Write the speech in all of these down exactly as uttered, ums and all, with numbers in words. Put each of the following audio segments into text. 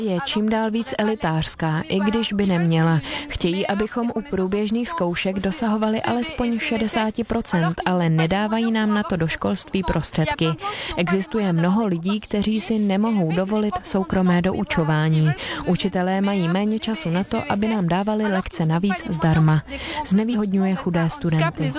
Je čím dál víc elitářská, i když by neměla. Chtějí, abychom u průběžných zkoušek dosahovali alespoň šedesát procent, ale nedávají nám na to do školství prostředky. Existuje mnoho lidí, kteří si nemohou dovolit soukromé doučování. Učitelé mají méně času na to, aby nám dávali lekce navíc zdarma. Znevýhodňuje chudé studenty.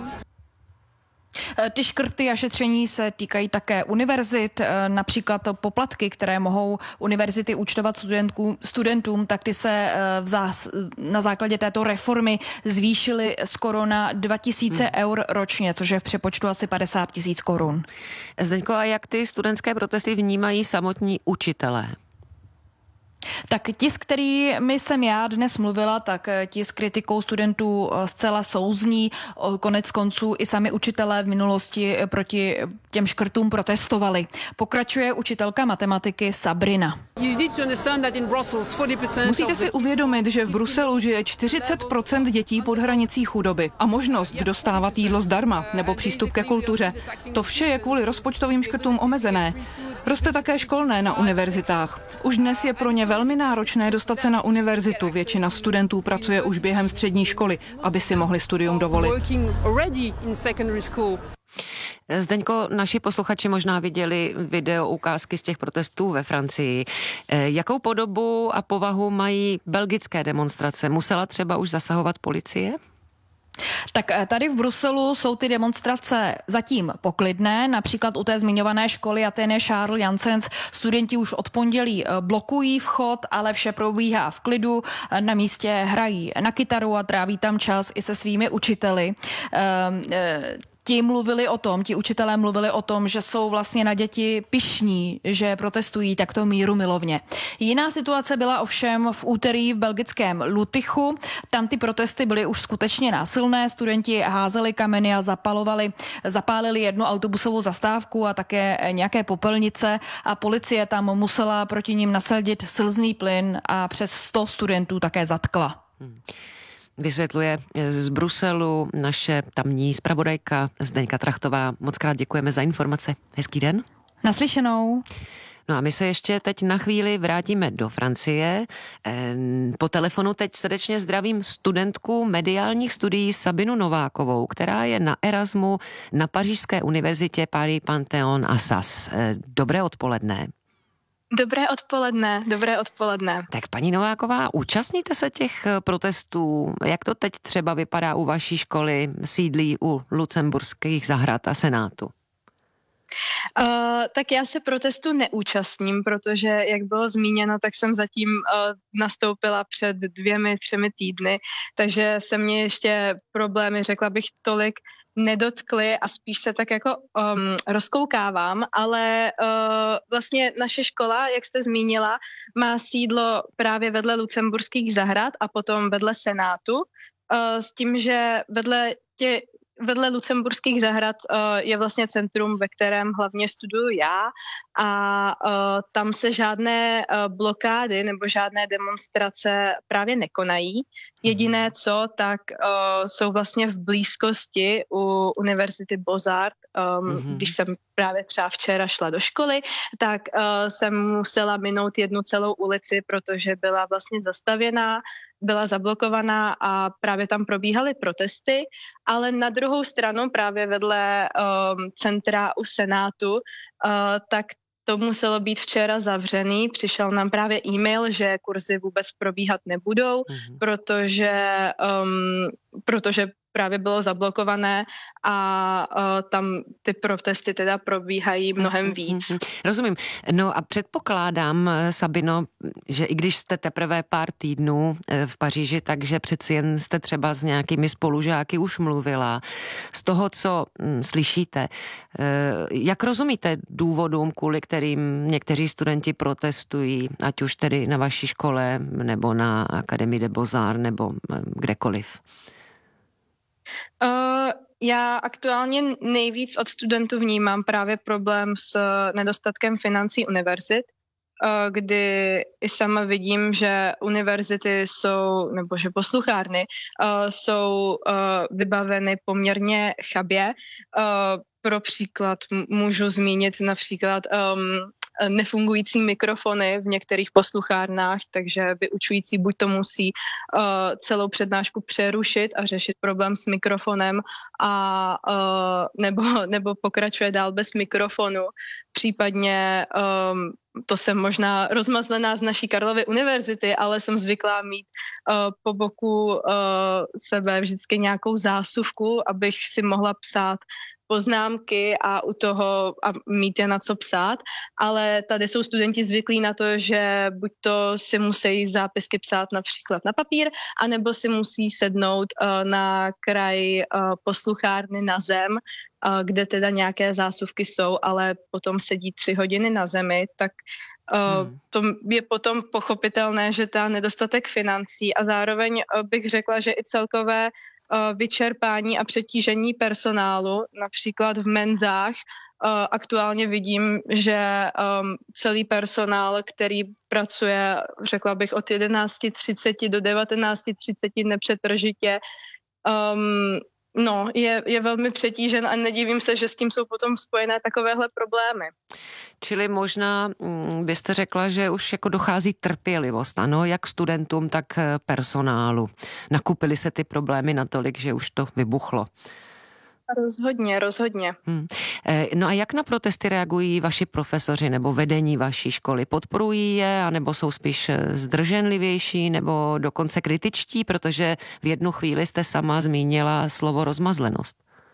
Ty škrty a šetření se týkají také univerzit, například poplatky, které mohou univerzity účtovat studentům, studentům tak ty se v zás, na základě této reformy zvýšily skoro na dva tisíce hmm. eur ročně, což je v přepočtu asi padesát tisíc korun. Zdeňko, a jak ty studentské protesty vnímají samotní učitelé? Tak ti, s kterými jsem já dnes mluvila, tak ti s kritikou studentů zcela souzní. Konec konců i sami učitelé v minulosti proti těm škrtům protestovali. Pokračuje učitelka matematiky Sabrina. Musíte si uvědomit, že v Bruselu žije čtyřicet procent dětí pod hranicí chudoby a možnost dostávat jídlo zdarma nebo přístup ke kultuře. To vše je kvůli rozpočtovým škrtům omezené. Roste také školné na univerzitách. Už dnes je pro ně velmi náročné dostat se na univerzitu. Většina studentů pracuje už během střední školy, aby si mohli studium dovolit. Zdeňko, naši posluchači možná viděli video ukázky z těch protestů ve Francii. Jakou podobu a povahu mají belgické demonstrace? Musela třeba už zasahovat policie? Tak tady v Bruselu jsou ty demonstrace zatím poklidné, například u té zmiňované školy Athénée Charles Janssens studenti už od pondělí blokují vchod, ale vše probíhá v klidu, na místě hrají na kytaru a tráví tam čas i se svými učiteli. Ti mluvili o tom, ti učitelé mluvili o tom, že jsou vlastně na děti pyšní, že protestují takto mírumilovně. Jiná situace byla ovšem v úterý v belgickém Lutychu. Tam ty protesty byly už skutečně násilné. Studenti házeli kameny a zapalovali, zapálili jednu autobusovou zastávku a také nějaké popelnice a policie tam musela proti nim nasadit slzný plyn a přes sto studentů také zatkla. Hmm. Vysvětluje z Bruselu naše tamní zpravodajka Zdeňka Trachtová. Moc krát děkujeme za informace. Hezký den. Naslyšenou. No a my se ještě teď na chvíli vrátíme do Francie. Po telefonu teď srdečně zdravím studentku mediálních studií Sabinu Novákovou, která je na Erasmu na Pařížské univerzitě Paris Panthéon Assas. Dobré odpoledne. Dobré odpoledne, dobré odpoledne. Tak paní Nováková, účastníte se těch protestů? Jak to teď třeba vypadá u vaší školy, sídlí u Lucemburských zahrad a Senátu? Uh, tak já se protestu neúčastním, protože, jak bylo zmíněno, tak jsem zatím uh, nastoupila před dvěmi, třemi týdny, takže se mě ještě problémy, řekla bych, tolik nedotkly a spíš se tak jako um, rozkoukávám, ale uh, vlastně naše škola, jak jste zmínila, má sídlo právě vedle Lucemburských zahrad a potom vedle Senátu, uh, s tím, že vedle tě Vedle Lucemburských zahrad uh, je vlastně centrum, ve kterém hlavně studuju já a uh, tam se žádné uh, blokády nebo žádné demonstrace právě nekonají. Jediné co, tak uh, jsou vlastně v blízkosti u Univerzity Beaux-Arts. Um, mm-hmm. Když jsem právě třeba včera šla do školy, tak uh, jsem musela minout jednu celou ulici, protože byla vlastně zastavěná, byla zablokovaná a právě tam probíhaly protesty, ale na druhou stranu právě vedle um, centra u Senátu, uh, tak to muselo být včera zavřený. Přišel nám právě e-mail, že kurzy vůbec probíhat nebudou, mm-hmm. protože, um, protože právě bylo zablokované a uh, tam ty protesty teda probíhají mnohem víc. Rozumím. No a předpokládám, Sabino, že i když jste teprve pár týdnů v Paříži, takže přeci jen jste třeba s nějakými spolužáky už mluvila. Z toho, co hm, slyšíte, jak rozumíte důvodům, kvůli kterým někteří studenti protestují, ať už tedy na vaší škole, nebo na Académie des Beaux-Arts, nebo kdekoliv? Uh, já aktuálně nejvíc od studentů vnímám právě problém s nedostatkem financí univerzit, uh, kdy i sama vidím, že univerzity jsou, nebo že posluchárny uh, jsou uh, vybaveny poměrně chabě. Uh, pro příklad můžu zmínit například um, nefungující mikrofony v některých posluchárnách, takže vyučující buď to musí uh, celou přednášku přerušit a řešit problém s mikrofonem a uh, nebo, nebo pokračuje dál bez mikrofonu. Případně um, to jsem možná rozmazlená z naší Karlovy univerzity, ale jsem zvyklá mít uh, po boku uh, sebe vždycky nějakou zásuvku, abych si mohla psát poznámky a u toho a mít je na co psát, ale tady jsou studenti zvyklí na to, že buď to si musí zápisky psát například na papír, anebo si musí sednout uh, na kraj uh, posluchárny na zem, uh, kde teda nějaké zásuvky jsou, ale potom sedí tři hodiny na zemi, tak Uh, hmm. to je potom pochopitelné, že ta nedostatek financí a zároveň uh, bych řekla, že i celkové uh, vyčerpání a přetížení personálu, například v menzách, uh, aktuálně vidím, že um, celý personál, který pracuje, řekla bych, od jedenáct třicet do devatenáct třicet nepřetržitě, um, No, je, je velmi přetížen a nedivím se, že s tím jsou potom spojené takovéhle problémy. Čili možná byste řekla, že už jako dochází trpělivost, ano, jak studentům, tak personálu. Nakupily se ty problémy natolik, že už to vybuchlo. Rozhodně, rozhodně. Hmm. No a jak na protesty reagují vaši profesoři nebo vedení vaší školy? Podporují je, anebo jsou spíš zdrženlivější, nebo dokonce kritičtí, protože v jednu chvíli jste sama zmínila slovo rozmazlenost?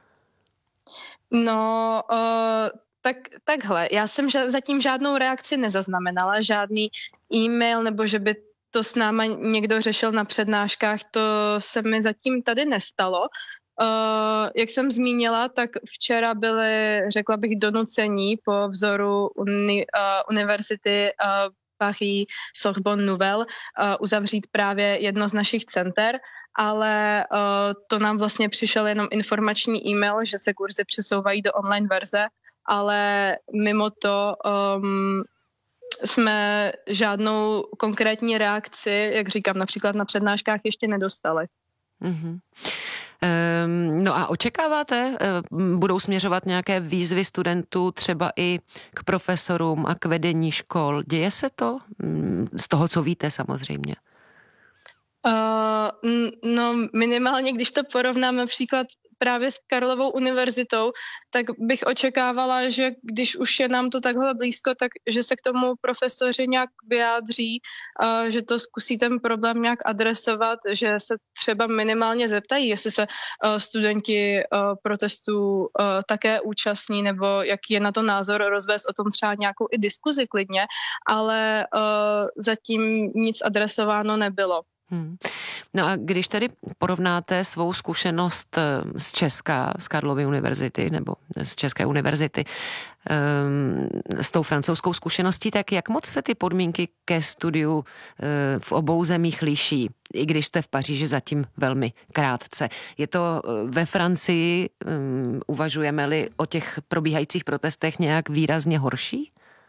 No, uh, tak, takhle. Já jsem ža- zatím žádnou reakci nezaznamenala, žádný e-mail, nebo že by to s náma někdo řešil na přednáškách, to se mi zatím tady nestalo. Uh, jak jsem zmínila, tak včera byly, řekla bych, donucení po vzoru uni, uh, univerzity uh, Paris Sorbonne Nouvelle uh, uzavřít právě jedno z našich center, ale uh, to nám vlastně přišel jenom informační e-mail, že se kurzy přesouvají do online verze, ale mimo to um, jsme žádnou konkrétní reakci, jak říkám, například na přednáškách ještě nedostali. Mm-hmm. No a očekáváte, budou směřovat nějaké výzvy studentů třeba i k profesorům a k vedení škol? Děje se to? Z toho, co víte samozřejmě. Uh, no minimálně, když to porovnám například právě s Karlovou univerzitou, tak bych očekávala, že když už je nám to takhle blízko, tak že se k tomu profesoři nějak vyjádří, uh, že to zkusí ten problém nějak adresovat, že se třeba minimálně zeptají, jestli se uh, studenti uh, protestů uh, také účastní, nebo jaký je na to názor, rozvést o tom třeba nějakou i diskuzi klidně, ale uh, zatím nic adresováno nebylo. Hmm. No a když tedy porovnáte svou zkušenost z Česka, z Karlovy univerzity nebo z České univerzity um, s tou francouzskou zkušeností, tak jak moc se ty podmínky ke studiu uh, v obou zemích liší, i když jste v Paříži zatím velmi krátce? Je to ve Francii, um, uvažujeme-li o těch probíhajících protestech, nějak výrazně horší?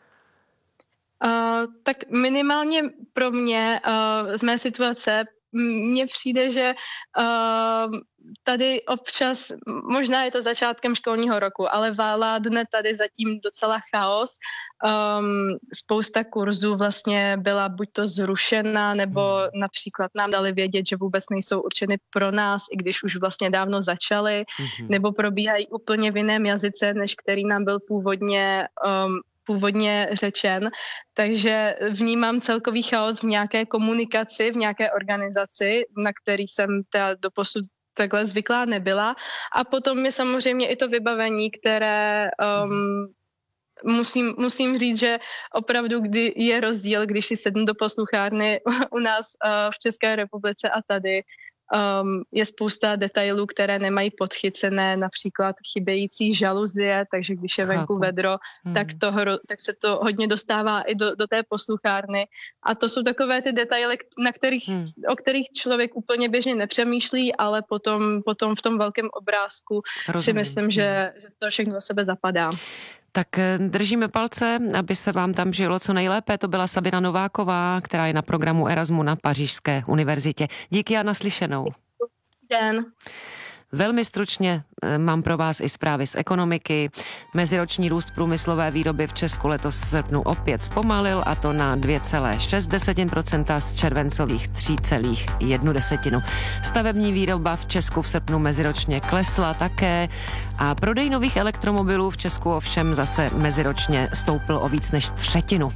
Uh, tak minimálně pro mě uh, z mé situace mně přijde, že uh, tady občas, možná je to začátkem školního roku, ale vládne tady zatím docela chaos. Um, spousta kurzů vlastně byla buď to zrušena, nebo například nám dali vědět, že vůbec nejsou určeny pro nás, i když už vlastně dávno začaly, mm-hmm. nebo probíhají úplně v jiném jazyce, než který nám byl původně um, původně řečen, takže vnímám celkový chaos v nějaké komunikaci, v nějaké organizaci, na který jsem teda doposud takhle zvyklá nebyla. A potom je samozřejmě i to vybavení, které um, musím, musím říct, že opravdu kdy je rozdíl, když si sednu do posluchárny u nás uh, v České republice a tady. Um, je spousta detailů, které nemají podchycené, například chybějící žaluzie, takže když je venku Chápu. vedro, hmm. tak, to, tak se to hodně dostává i do, do té posluchárny. A to jsou takové ty detaily, na kterých, hmm. o kterých člověk úplně běžně nepřemýšlí, ale potom, potom v tom velkém obrázku Rozumím. si myslím, že, že to všechno za sebe zapadá. Tak držíme palce, aby se vám tam žilo co nejlépe. To byla Sabina Nováková, která je na programu Erasmu na Pařížské univerzitě. Díky a naslyšenou. Den. Velmi stručně mám pro vás i zprávy z ekonomiky. Meziroční růst průmyslové výroby v Česku letos v srpnu opět zpomalil, a to na dvě celé šest procenta z červencových tři celé jedna desetina. Stavební výroba v Česku v srpnu meziročně klesla také a prodej nových elektromobilů v Česku ovšem zase meziročně stoupl o víc než třetinu.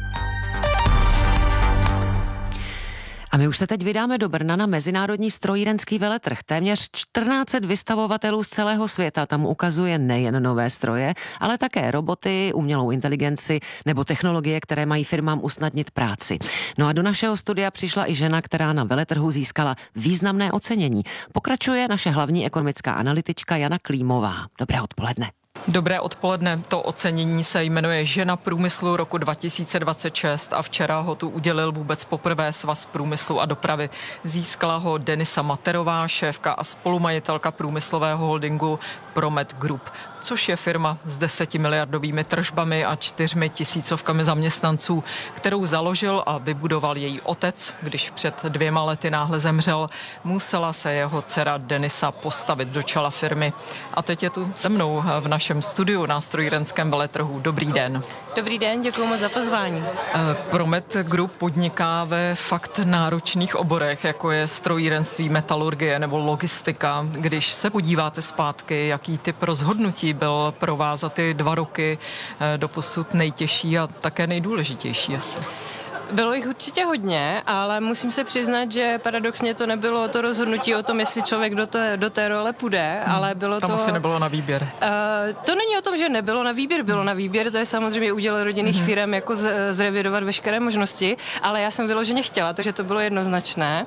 A my už se teď vydáme do Brna na mezinárodní strojírenský veletrh. Téměř čtrnáct set vystavovatelů z celého světa tam ukazuje nejen nové stroje, ale také roboty, umělou inteligenci nebo technologie, které mají firmám usnadnit práci. No a do našeho studia přišla i žena, která na veletrhu získala významné ocenění. Pokračuje naše hlavní ekonomická analytička Jana Klímová. Dobré odpoledne. Dobré odpoledne. To ocenění se jmenuje Žena průmyslu roku dva tisíce dvacet šest a včera ho tu udělil vůbec poprvé Svaz průmyslu a dopravy. Získala ho Denisa Materová, šéfka a spolumajitelka průmyslového holdingu Promet Group, což je firma s desetimiliardovými tržbami a čtyřmi tisícovkami zaměstnanců, kterou založil a vybudoval její otec. Když před dvěma lety náhle zemřel, musela se jeho dcera Denisa postavit do čela firmy. A teď je tu se mnou v našem studiu na strojírenském veletrhu. Dobrý den. Dobrý den, děkuji moc za pozvání. Promet Group podniká ve fakt náročných oborech, jako je strojírenství, metalurgie nebo logistika. Když se podíváte zpátky, jaký typ rozhodnutí byl pro vás za ty dva roky doposud nejtěžší a také nejdůležitější asi? Bylo jich určitě hodně, ale musím se přiznat, že paradoxně to nebylo to rozhodnutí o tom, jestli člověk do té, do té role půjde, hmm, ale bylo tam to... Tam asi nebylo na výběr. Uh, to není o tom, že nebylo na výběr, bylo na výběr, to je samozřejmě úděl rodinných hmm. firem jako z, zrevidovat veškeré možnosti, ale já jsem vyloženě chtěla, takže to bylo jednoznačné.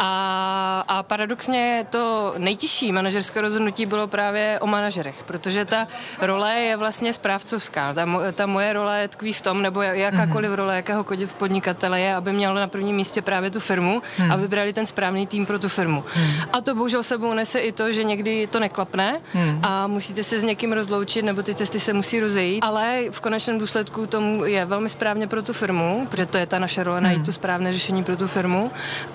A, a paradoxně to nejtěžší manažerské rozhodnutí bylo právě o manažerech, protože ta role je vlastně správcovská. Ta, ta moje role tkví v tom, nebo jakákoliv hmm. role jakéhokoliv podnikatele je, aby měl na prvním místě právě tu firmu hmm. a vybrali ten správný tým pro tu firmu. Hmm. A to bohužel sebou nese i to, že někdy to neklapne hmm. a musíte se s někým rozloučit, nebo ty cesty se musí rozejít, ale v konečném důsledku tomu je velmi správně pro tu firmu, protože to je ta naše role, najít tu správné řešení pro tu firmu,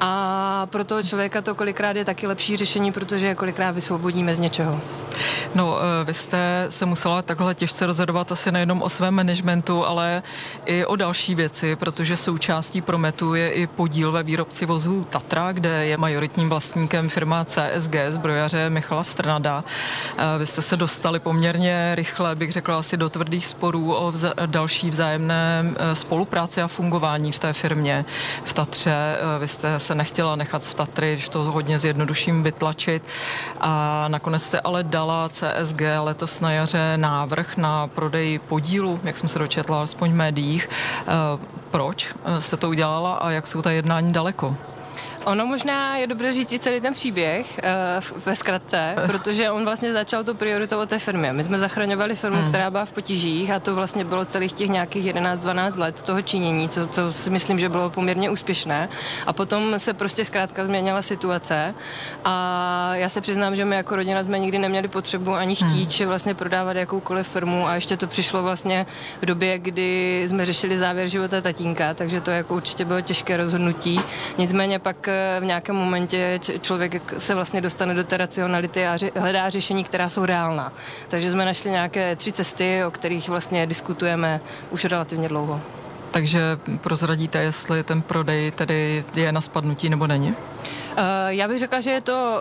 a pro toho člověka to kolikrát je taky lepší řešení, protože je kolikrát vysvobodíme z něčeho. No, vy jste se musela takhle těžce rozhodovat asi nejenom o svém managementu, ale i o další věci, protože součástí Prometu je i podíl ve výrobci vozů Tatra, kde je majoritním vlastníkem firma C S G zbrojaře Michala Strnada. Vy jste se dostali poměrně rychle, bych řekla, asi do tvrdých sporů o vza- další vzájemné spolupráci a fungování v té firmě v Tatře. Vy jste se nechtěla nechat z Tatry, když to hodně zjednoduším, vytlačit, a nakonec jste ale dala C S G letos na jaře návrh na prodej podílu, jak jsem se dočetla, alespoň v médiích. Proč jste to udělala a jak jsou ta jednání daleko? Ono možná je dobré říct i celý ten příběh uh, ve zkratce, protože on vlastně začal to prioritou o té firmě. My jsme zachraňovali firmu, hmm. která byla v potížích, a to vlastně bylo celých těch nějakých jedenáct dvanáct let toho činění, co, co si myslím, že bylo poměrně úspěšné. A potom se prostě zkrátka změnila situace a já se přiznám, že my jako rodina jsme nikdy neměli potřebu ani chtít, hmm. že vlastně prodávat jakoukoliv firmu, a ještě to přišlo vlastně v době, kdy jsme řešili závěr života tatínka, takže to jako určitě bylo těžké rozhodnutí. Nicméně pak v nějakém momentě člověk se vlastně dostane do té racionality a hledá řešení, která jsou reálná. Takže jsme našli nějaké tři cesty, o kterých vlastně diskutujeme už relativně dlouho. Takže prozradíte, jestli ten prodej tedy je na spadnutí nebo není? Uh, já bych řekla, že je to,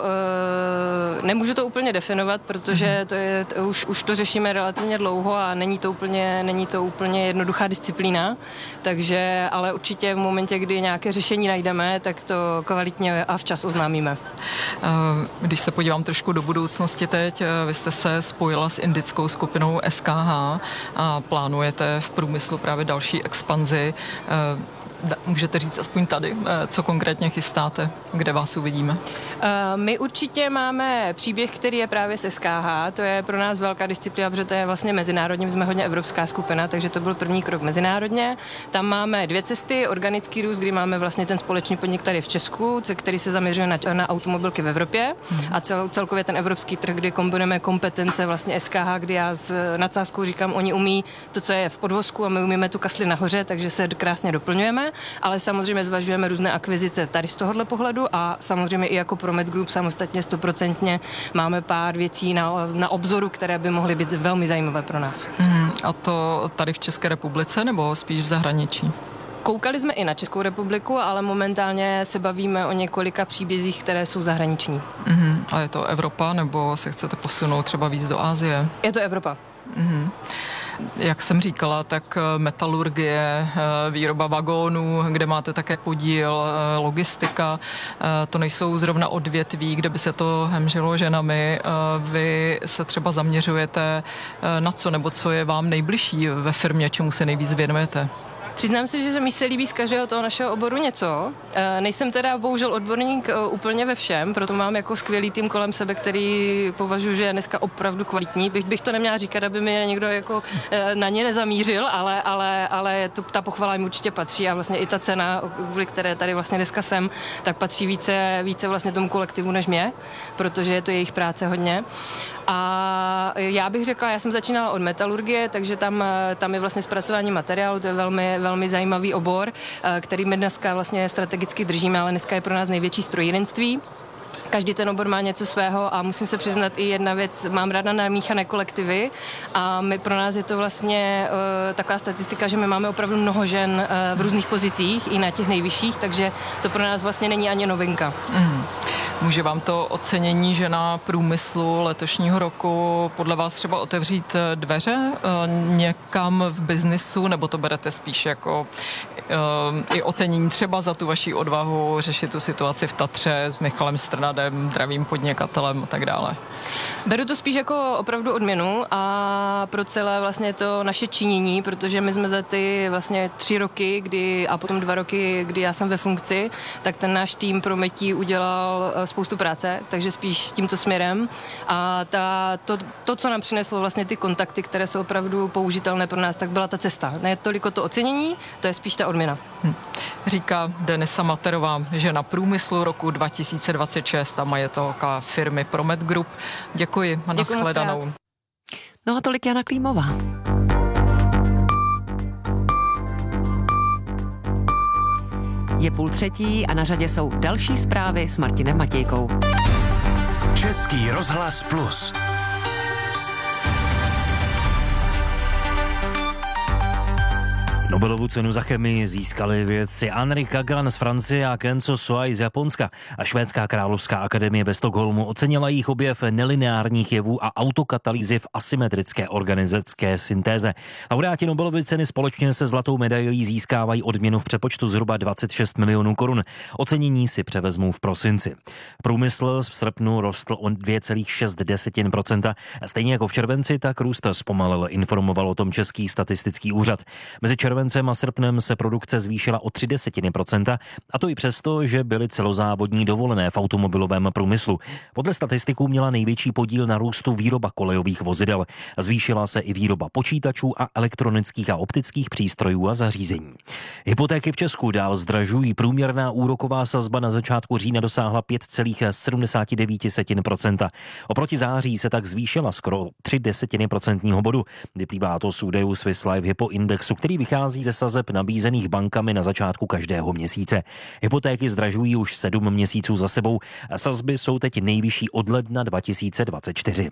uh, nemůžu to úplně definovat, protože to je, to už, už to řešíme relativně dlouho a není to úplně, není to úplně jednoduchá disciplína, takže, ale určitě v momentě, kdy nějaké řešení najdeme, tak to kvalitně a včas oznámíme. Uh, když se podívám trošku do budoucnosti teď, vy jste se spojila s indickou skupinou S K H a plánujete v průmyslu právě další expanzi. Uh, Můžete říct aspoň tady, co konkrétně chystáte, kde vás uvidíme? My určitě máme příběh, který je právě z S K H, to je pro nás velká disciplína, protože to je vlastně mezinárodně, jsme hodně evropská skupina, takže to byl první krok mezinárodně. Tam máme dvě cesty, organický růst, kdy máme vlastně ten společný podnik tady v Česku, který se zaměřuje na, na automobilky v Evropě, hmm. a cel, celkově ten evropský trh, kdy kombinujeme kompetence vlastně S K H, kdy já s nadsázkou říkám, oni umí to, co je v podvozku, a my umíme tu kasli nahoře, takže se krásně doplňujeme. ale samozřejmě zvažujeme různé akvizice tady z tohohle pohledu a samozřejmě i jako Promet Group samostatně stoprocentně máme pár věcí na, na obzoru, které by mohly být velmi zajímavé pro nás. Mm, a to tady v České republice nebo spíš v zahraničí? Koukali jsme i na Českou republiku, ale momentálně se bavíme o několika příbězích, které jsou zahraniční. Mm-hmm. A je to Evropa, nebo se chcete posunout třeba víc do Asie? Je to Evropa. Mm-hmm. Jak jsem říkala, tak metalurgie, výroba vagónů, kde máte také podíl, logistika, to nejsou zrovna odvětví, kde by se to hemžilo ženami. Vy se třeba zaměřujete na co, nebo co je vám nejbližší ve firmě, čemu se nejvíc věnujete? Přiznám se, že mi se líbí z každého toho našeho oboru něco. E, nejsem teda bohužel odborník e, úplně ve všem, proto mám jako skvělý tým kolem sebe, který považuji, že je dneska opravdu kvalitní. Bych, bych to neměla říkat, aby mi někdo jako e, na ně nezamířil, ale, ale, ale to, ta pochvala jim určitě patří a vlastně i ta cena, kvůli které tady vlastně dneska jsem, tak patří více, více vlastně tomu kolektivu než mě, protože je to jejich práce hodně. A já bych řekla, já jsem začínala od metalurgie, takže tam, tam je vlastně zpracování materiálu, to je velmi, velmi zajímavý obor, který my dneska vlastně strategicky držíme, ale dneska je pro nás největší strojírenství. Každý ten obor má něco svého a musím se přiznat i jedna věc, mám ráda namíchané kolektivy a my, pro nás je to vlastně uh, taková statistika, že my máme opravdu mnoho žen uh, v různých pozicích i na těch nejvyšších, takže to pro nás vlastně není ani novinka. Mm. Může vám to ocenění žena průmyslu letošního roku podle vás třeba otevřít dveře uh, někam v biznisu, nebo to berete spíš jako uh, i ocenění třeba za tu vaši odvahu řešit tu situaci v Tatře s Michalem Strnadem, dravým podnikatelem a tak dále? Beru to spíš jako opravdu odměnu a pro celé vlastně to naše činění, protože my jsme za ty vlastně tři roky, kdy a potom dva roky, kdy já jsem ve funkci, tak ten náš tým Prometí udělal spoustu práce, takže spíš tímto směrem a ta, to, to, co nám přineslo vlastně ty kontakty, které jsou opravdu použitelné pro nás, tak byla ta cesta. Ne toliko to ocenění, to je spíš ta odměna. Hm. Říká Denisa Materová, žena průmyslu roku dva tisíce dvacet šest a majitelka firmy Promet Group. Děkuji a nashledanou. No a tolik Jana Klímová. Je půl třetí a na řadě jsou další zprávy s Martinem Matějkou. Český rozhlas Plus. Nobelovu cenu za chemii získali vědci Henri Kagan z Francie a Kenzo Soai z Japonska a švédská královská akademie ve Stockholmu ocenila jejich objev nelineárních jevů a autokatalýzy v asymetrické organické syntéze. Laureáti Nobelovy ceny společně se zlatou medailí získávají odměnu v přepočtu zhruba dvacet šest milionů korun. Ocenění si převezmou v prosinci. Průmysl v srpnu rostl o dvě celá šest procenta. Stejně jako v červenci, tak růst zpomalil, informoval o tom Český statistický úřad. Mezi červencem a srpnem se produkce zvýšila o tři desetiny procenta, a to i přesto, že byly celozávodní dovolené v automobilovém průmyslu. Podle statistiků měla největší podíl na růstu výroba kolejových vozidel. Zvýšila se i výroba počítačů a elektronických a optických přístrojů a zařízení. Hypotéky v Česku dál zdražují. Průměrná úroková sazba na začátku října dosáhla pět celá sedmdesát devět procenta. Oproti září se tak zvýšila skoro tři desetiny procentního bodu. Vyplývá to z údajů Swiss Life Hypo Indexu, který vychází ze sazeb nabízených bankami na začátku každého měsíce. Hypotéky zdražují už sedm měsíců za sebou a sazby jsou teď nejvyšší od ledna dva tisíce dvacet čtyři.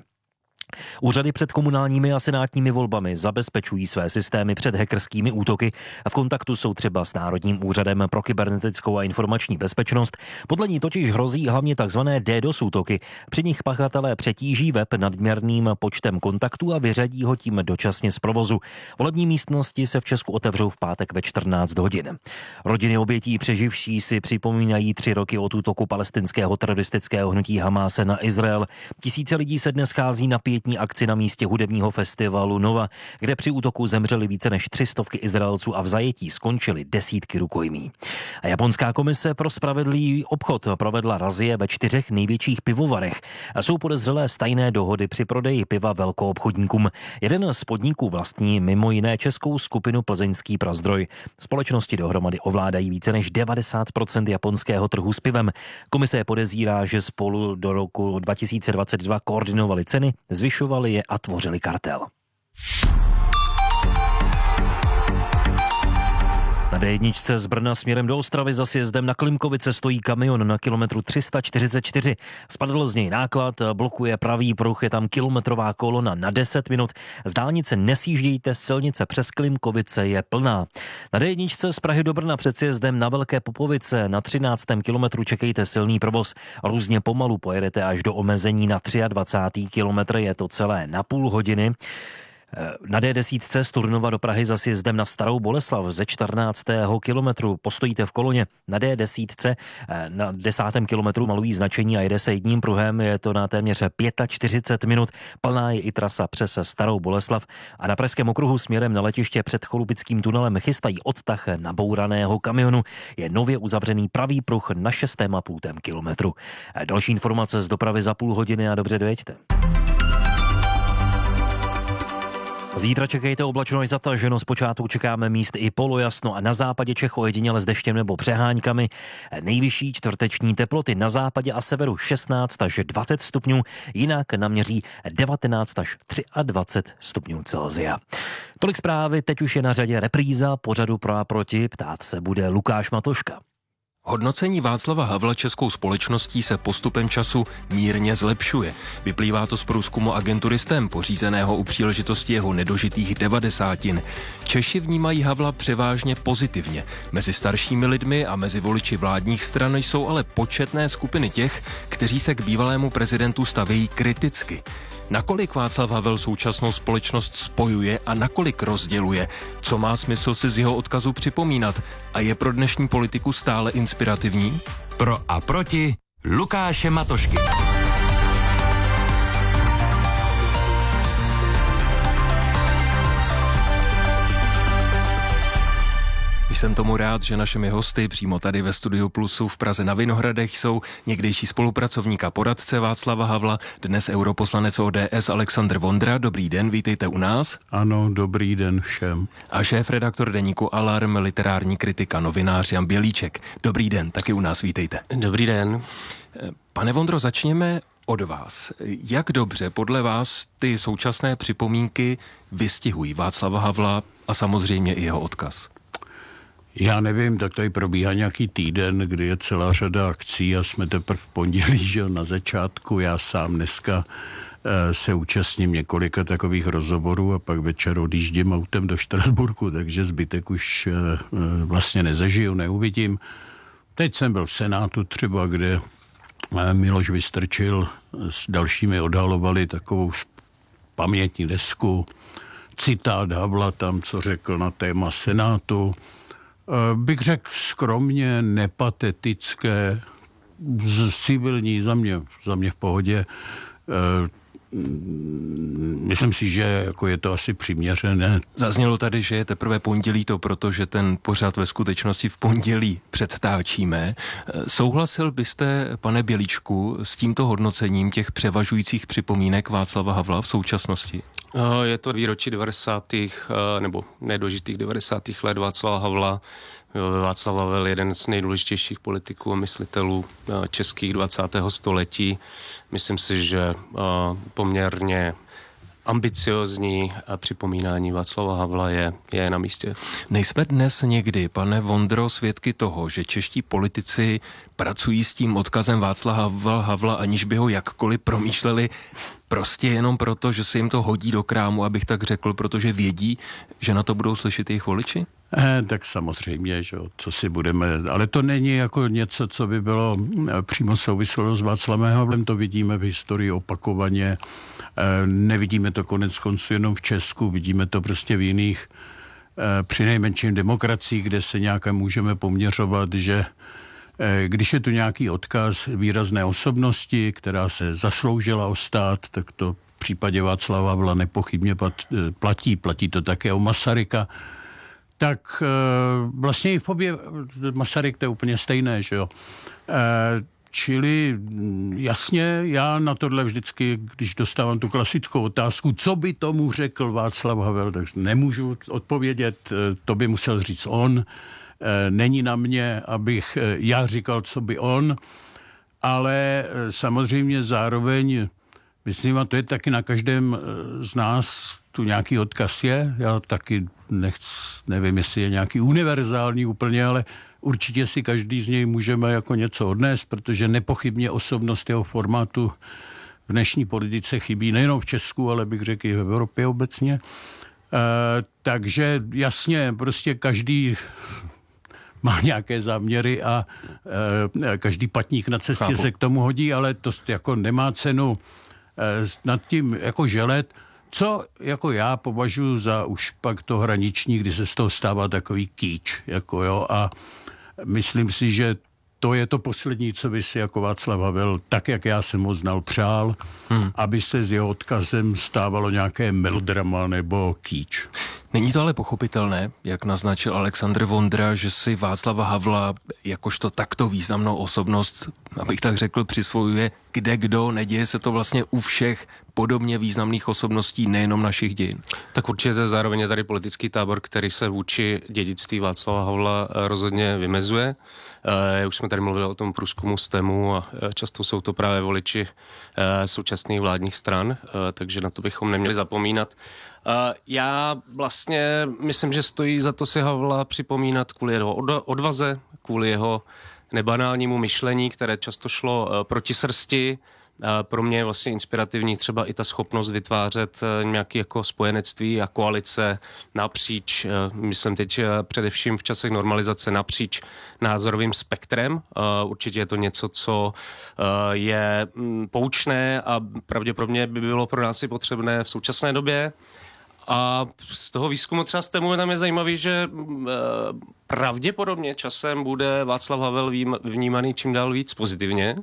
Úřady před komunálními a senátními volbami zabezpečují své systémy před hackerskými útoky a v kontaktu jsou třeba s Národním úřadem pro kybernetickou a informační bezpečnost. Podle ní totiž hrozí hlavně takzvané DDoS útoky. Při nich pachatelé přetíží web nadměrným počtem kontaktů a vyřadí ho tím dočasně z provozu. Volební místnosti se v Česku otevřou v pátek ve čtrnáct hodin. Rodiny obětí přeživší si připomínají tři roky od útoku palestinského teroristického hnutí Hamáse na Izrael. Tisíce lidí se dnes schází na pětní akci na místě hudebního festivalu Nova, kde při útoku zemřeli více než tři stovky Izraelců a v zajetí skončily desítky rukojmí. A japonská komise pro spravedlivý obchod provedla razie ve čtyřech největších pivovarech. A jsou podezřelé z tajné dohody při prodeji piva velkoobchodníkům. Jeden z podniků vlastní mimo jiné českou skupinu Plzeňský Prazdroj. Společnosti dohromady ovládají více než devadesát procent japonského trhu s pivem. Komise je podezírá, že spolu do roku dva tisíce dvacet dva koordinovali ceny, zvyšovali je a tvořili kartel. Na dé jedna z Brna směrem do Ostravy za sjezdem na Klimkovice stojí kamion na kilometru tři sta čtyřicet čtyři. Spadl z něj náklad, blokuje pravý pruh, je tam kilometrová kolona na deset minut. Z dálnice nesjíždějte, silnice přes Klimkovice je plná. Na dé jedna z Prahy do Brna před sjezdem na Velké Popovice na třináctém kilometru čekejte silný provoz. Různě pomalu pojedete až do omezení na dvacátém třetím kilometru, je to celé na půl hodiny. Na dé deset z Turnova do Prahy za sjezdem na Starou Boleslav ze čtrnáctého kilometru postojíte v koloně. Na dé deset na desátém kilometru malují značení a jede se jedním pruhem, je to na téměř čtyřicet pět minut. Plná je i trasa přes Starou Boleslav a na Pražském okruhu směrem na letiště před Cholupickým tunelem chystají odtah nabouraného kamionu. Je nově uzavřený pravý pruh na šestém a půl kilometru. Další informace z dopravy za půl hodiny a dobře dojeďte. Zítra čekejte oblačno až zataženo, zpočátku čekáme míst i polojasno a na západě Čech ojediněle s deštěm nebo přeháňkami. Nejvyšší čtvrteční teploty na západě a severu šestnáct až dvacet stupňů, jinak naměří devatenáct až dvacet tři stupňů Celsia. Tolik zprávy, teď už je na řadě repríza pořadu Pro a proti, ptát se bude Lukáš Matoška. Hodnocení Václava Havla českou společností se postupem času mírně zlepšuje. Vyplývá to z průzkumu agentury STEM, pořízeného u příležitosti jeho nedožitých devadesátin. Češi vnímají Havla převážně pozitivně. Mezi staršími lidmi a mezi voliči vládních stran jsou ale početné skupiny těch, kteří se k bývalému prezidentu stavějí kriticky. Nakolik Václav Havel současnou společnost spojuje a nakolik rozděluje? Co má smysl si z jeho odkazu připomínat? A je pro dnešní politiku stále inspirativní? Pro a proti Lukáše Matošky. Jsem tomu rád, že našimi hosty přímo tady ve Studiu Plusu v Praze na Vinohradech jsou někdejší spolupracovník a poradce Václava Havla, dnes europoslanec O D S Alexandr Vondra. Dobrý den, vítejte u nás. Ano, dobrý den všem. A šéf-redaktor deníku Alarm, literární kritik a novinář Jan Bělíček. Dobrý den, taky u nás vítejte. Dobrý den. Pane Vondro, začněme od vás. Jak dobře podle vás ty současné připomínky vystihují Václava Havla a samozřejmě i jeho odkaz? Já nevím, tak tady probíhá nějaký týden, kdy je celá řada akcí a jsme teprve v pondělí, že na začátku. Já sám dneska e, se účastním několika takových rozhovorů a pak večer odjíždím autem do Štrasburku, takže zbytek už e, vlastně nezažiju, neuvidím. Teď jsem byl v Senátu třeba, kde e, Miloš Vystrčil s dalšími odhalovali takovou pamětní desku, citát Havla tam, co řekl na téma Senátu. Bych řekl skromně, nepatetické, civilní, za mě, za mě v pohodě. Myslím si, že jako je to asi přiměřené. Zaznělo tady, že je teprve pondělí to, protože ten pořad ve skutečnosti v pondělí předtáčíme. Souhlasil byste, pane Bělíčku, s tímto hodnocením těch převažujících připomínek Václava Havla v současnosti? Je to výročí devadesátých nebo nedožitých devadesátých let Václava Havla. Václav Havel, jeden z nejdůležitějších politiků a myslitelů českých dvacátého století. Myslím si, že poměrně ambiciozní připomínání Václava Havla je, je na místě. Nejsme dnes někdy, pane Vondro, svědky toho, že čeští politici pracují s tím odkazem Václava Havla, aniž by ho jakkoliv promýšleli, prostě jenom proto, že se jim to hodí do krámu, abych tak řekl, protože vědí, že na to budou slyšet jejich voliči? Eh, tak samozřejmě, že co si budeme, ale to není jako něco, co by bylo přímo souviselo s Václavem Havlem, to vidíme v historii opakovaně, eh, nevidíme to konec konců jenom v Česku, vidíme to prostě v jiných, eh, přinejmenším demokracii, kde se nějaké můžeme poměřovat, že eh, když je tu nějaký odkaz výrazné osobnosti, která se zasloužila o stát, tak to v případě Václava Havla nepochybně platí, platí to také o Masaryka, tak vlastně i v obě Masaryk to je úplně stejné, že jo. Čili jasně, já na tohle vždycky, když dostávám tu klasickou otázku, co by tomu řekl Václav Havel, tak nemůžu odpovědět, to by musel říct on. Není na mě, abych já říkal, co by on, ale samozřejmě zároveň, myslím, a to je taky na každém z nás, tu nějaký odkaz je. Já taky nechc, nevím, jestli je nějaký univerzální úplně, ale určitě si každý z něj můžeme jako něco odnést, protože nepochybně osobnost jeho formátu v dnešní politice chybí nejenom v Česku, ale bych řekl i v Evropě obecně. E, takže jasně, prostě každý má nějaké záměry a e, každý patník na cestě Chápu. se k tomu hodí, ale to jako nemá cenu e, nad tím jako želet. Co jako já považuji za už pak to hraniční, kdy se z toho stává takový kýč. Jako jo, a myslím si, že to je to poslední, co by si jako Václav Havel, tak jak já jsem ho znal, přál, hmm. aby se s jeho odkazem stávalo nějaké melodrama nebo kýč. Není to ale pochopitelné, jak naznačil Alexandr Vondra, že si Václava Havla jakožto takto významnou osobnost, abych tak řekl, přisvojuje kde kdo, neděje se to vlastně u všech podobně významných osobností, nejenom našich dějin. Tak určitě zároveň je tady politický tábor, který se vůči dědictví Václava Havla rozhodně vymezuje. Uh, už jsme tady mluvili o tom průzkumu STEMu a často jsou to právě voliči uh, současných vládních stran, uh, takže na to bychom neměli zapomínat. Uh, já vlastně myslím, že stojí za to si Havla připomínat kvůli jeho odvaze, kvůli jeho nebanálnímu myšlení, které často šlo uh, proti srsti. Pro mě je vlastně inspirativní třeba i ta schopnost vytvářet nějaké jako spojenectví a koalice napříč, myslím teď především v časech normalizace, napříč názorovým spektrem. Určitě je to něco, co je poučné a pravděpodobně by bylo pro nás i potřebné v současné době. A z toho výzkumu třeba STEMu tam je zajímavý, že pravděpodobně časem bude Václav Havel vnímaný čím dál víc pozitivně.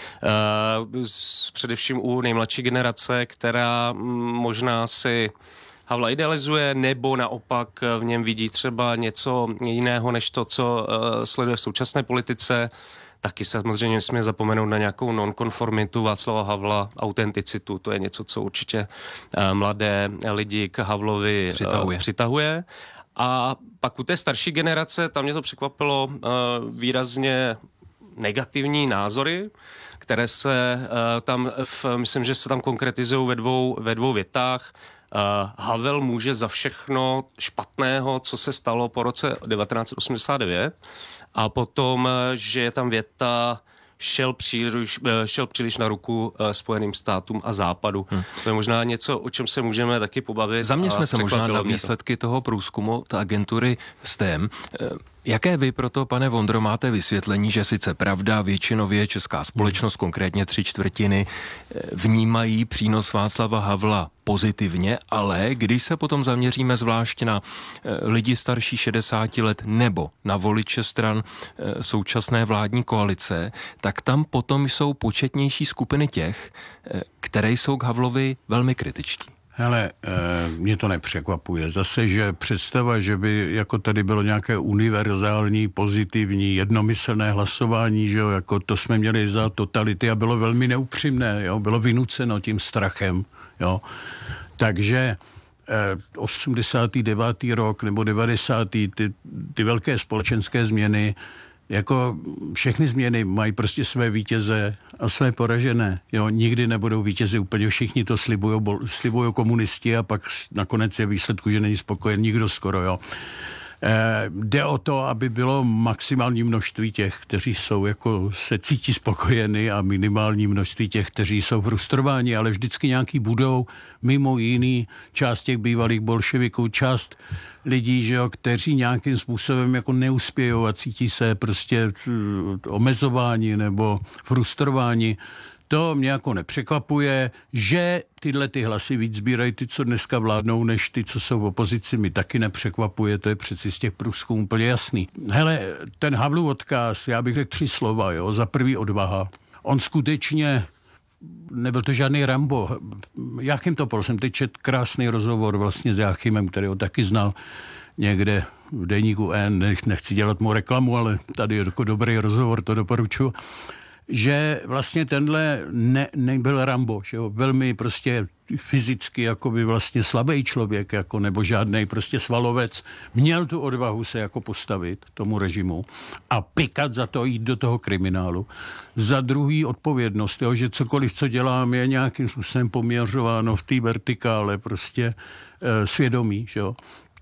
Především u nejmladší generace, která možná si Havla idealizuje, nebo naopak v něm vidí třeba něco jiného, než to, co sleduje v současné politice. Taky se samozřejmě nesmí zapomenout na nějakou nonkonformitu Václava Havla, autenticitu. To je něco, co určitě mladé lidi k Havlovi přitahuje. přitahuje. A pak u té starší generace, tam mě to překvapilo výrazně negativní názory, které se tam, v, myslím, že se tam konkretizují ve dvou, ve dvou větách. Havel může za všechno špatného, co se stalo po roce devatenáct set osmdesát devět, a potom, že je tam věta šel příliš, šel příliš na ruku Spojeným státům a Západu. Hmm. To je možná něco, o čem se můžeme taky pobavit. Zaměřme se možná na výsledky toho průzkumu té agentury STEM. Jaké vy proto, pane Vondro, máte vysvětlení, že sice pravda, většinově česká společnost, konkrétně tři čtvrtiny, vnímají přínos Václava Havla pozitivně, ale když se potom zaměříme zvlášť na lidi starší šedesáti let nebo na voliče stran současné vládní koalice, tak tam potom jsou početnější skupiny těch, které jsou k Havlovi velmi kritičtí. Hele, e, mě to nepřekvapuje. Zase, že představa, že by jako tady bylo nějaké univerzální, pozitivní, jednomyslné hlasování, že jo, jako to jsme měli za totality a bylo velmi neupřímné, jo, bylo vynuceno tím strachem, jo. Takže e, osmdesátý devátý rok nebo devadesátý Ty, ty velké společenské změny, jako všechny změny mají prostě své vítěze a své poražené. Jo, nikdy nebudou vítězi úplně všichni, to slibují, slibují komunisti a pak nakonec je výsledku, že není spokojen nikdo skoro, jo. E, jde o to, aby bylo maximální množství těch, kteří jsou jako se cítí spokojeny a minimální množství těch, kteří jsou frustrováni, ale vždycky nějaký budou, mimo jiný část těch bývalých bolševiků, část lidí, že jo, kteří nějakým způsobem jako neuspějou a cítí se prostě omezováni nebo frustrováni. To mě jako nepřekvapuje, že tyhle ty hlasy víc sbírají ty, co dneska vládnou, než ty, co jsou v opozici. Mi taky nepřekvapuje, to je přeci z těch průzkumů úplně jasný. Hele, ten Havlův odkaz, já bych řekl tři slova, jo. Za prvý odvaha. On skutečně, nebyl to žádný Rambo. Jáchym Topol, jsem teď četl krásný rozhovor vlastně s Jáchymem, který ho taky znal někde v deníku N. Nechci dělat mu reklamu, ale tady je jako dobrý rozhovor, to doporučuji. Že vlastně tenhle ne, nebyl Rambo, že jo, velmi prostě fyzicky jakoby vlastně slabý člověk, jako nebo žádnej prostě svalovec, měl tu odvahu se jako postavit tomu režimu a pikat za to, jít do toho kriminálu. Za druhý odpovědnost, jo, že cokoliv, co dělám, je nějakým způsobem poměřováno v té vertikále prostě e, svědomí, že jo.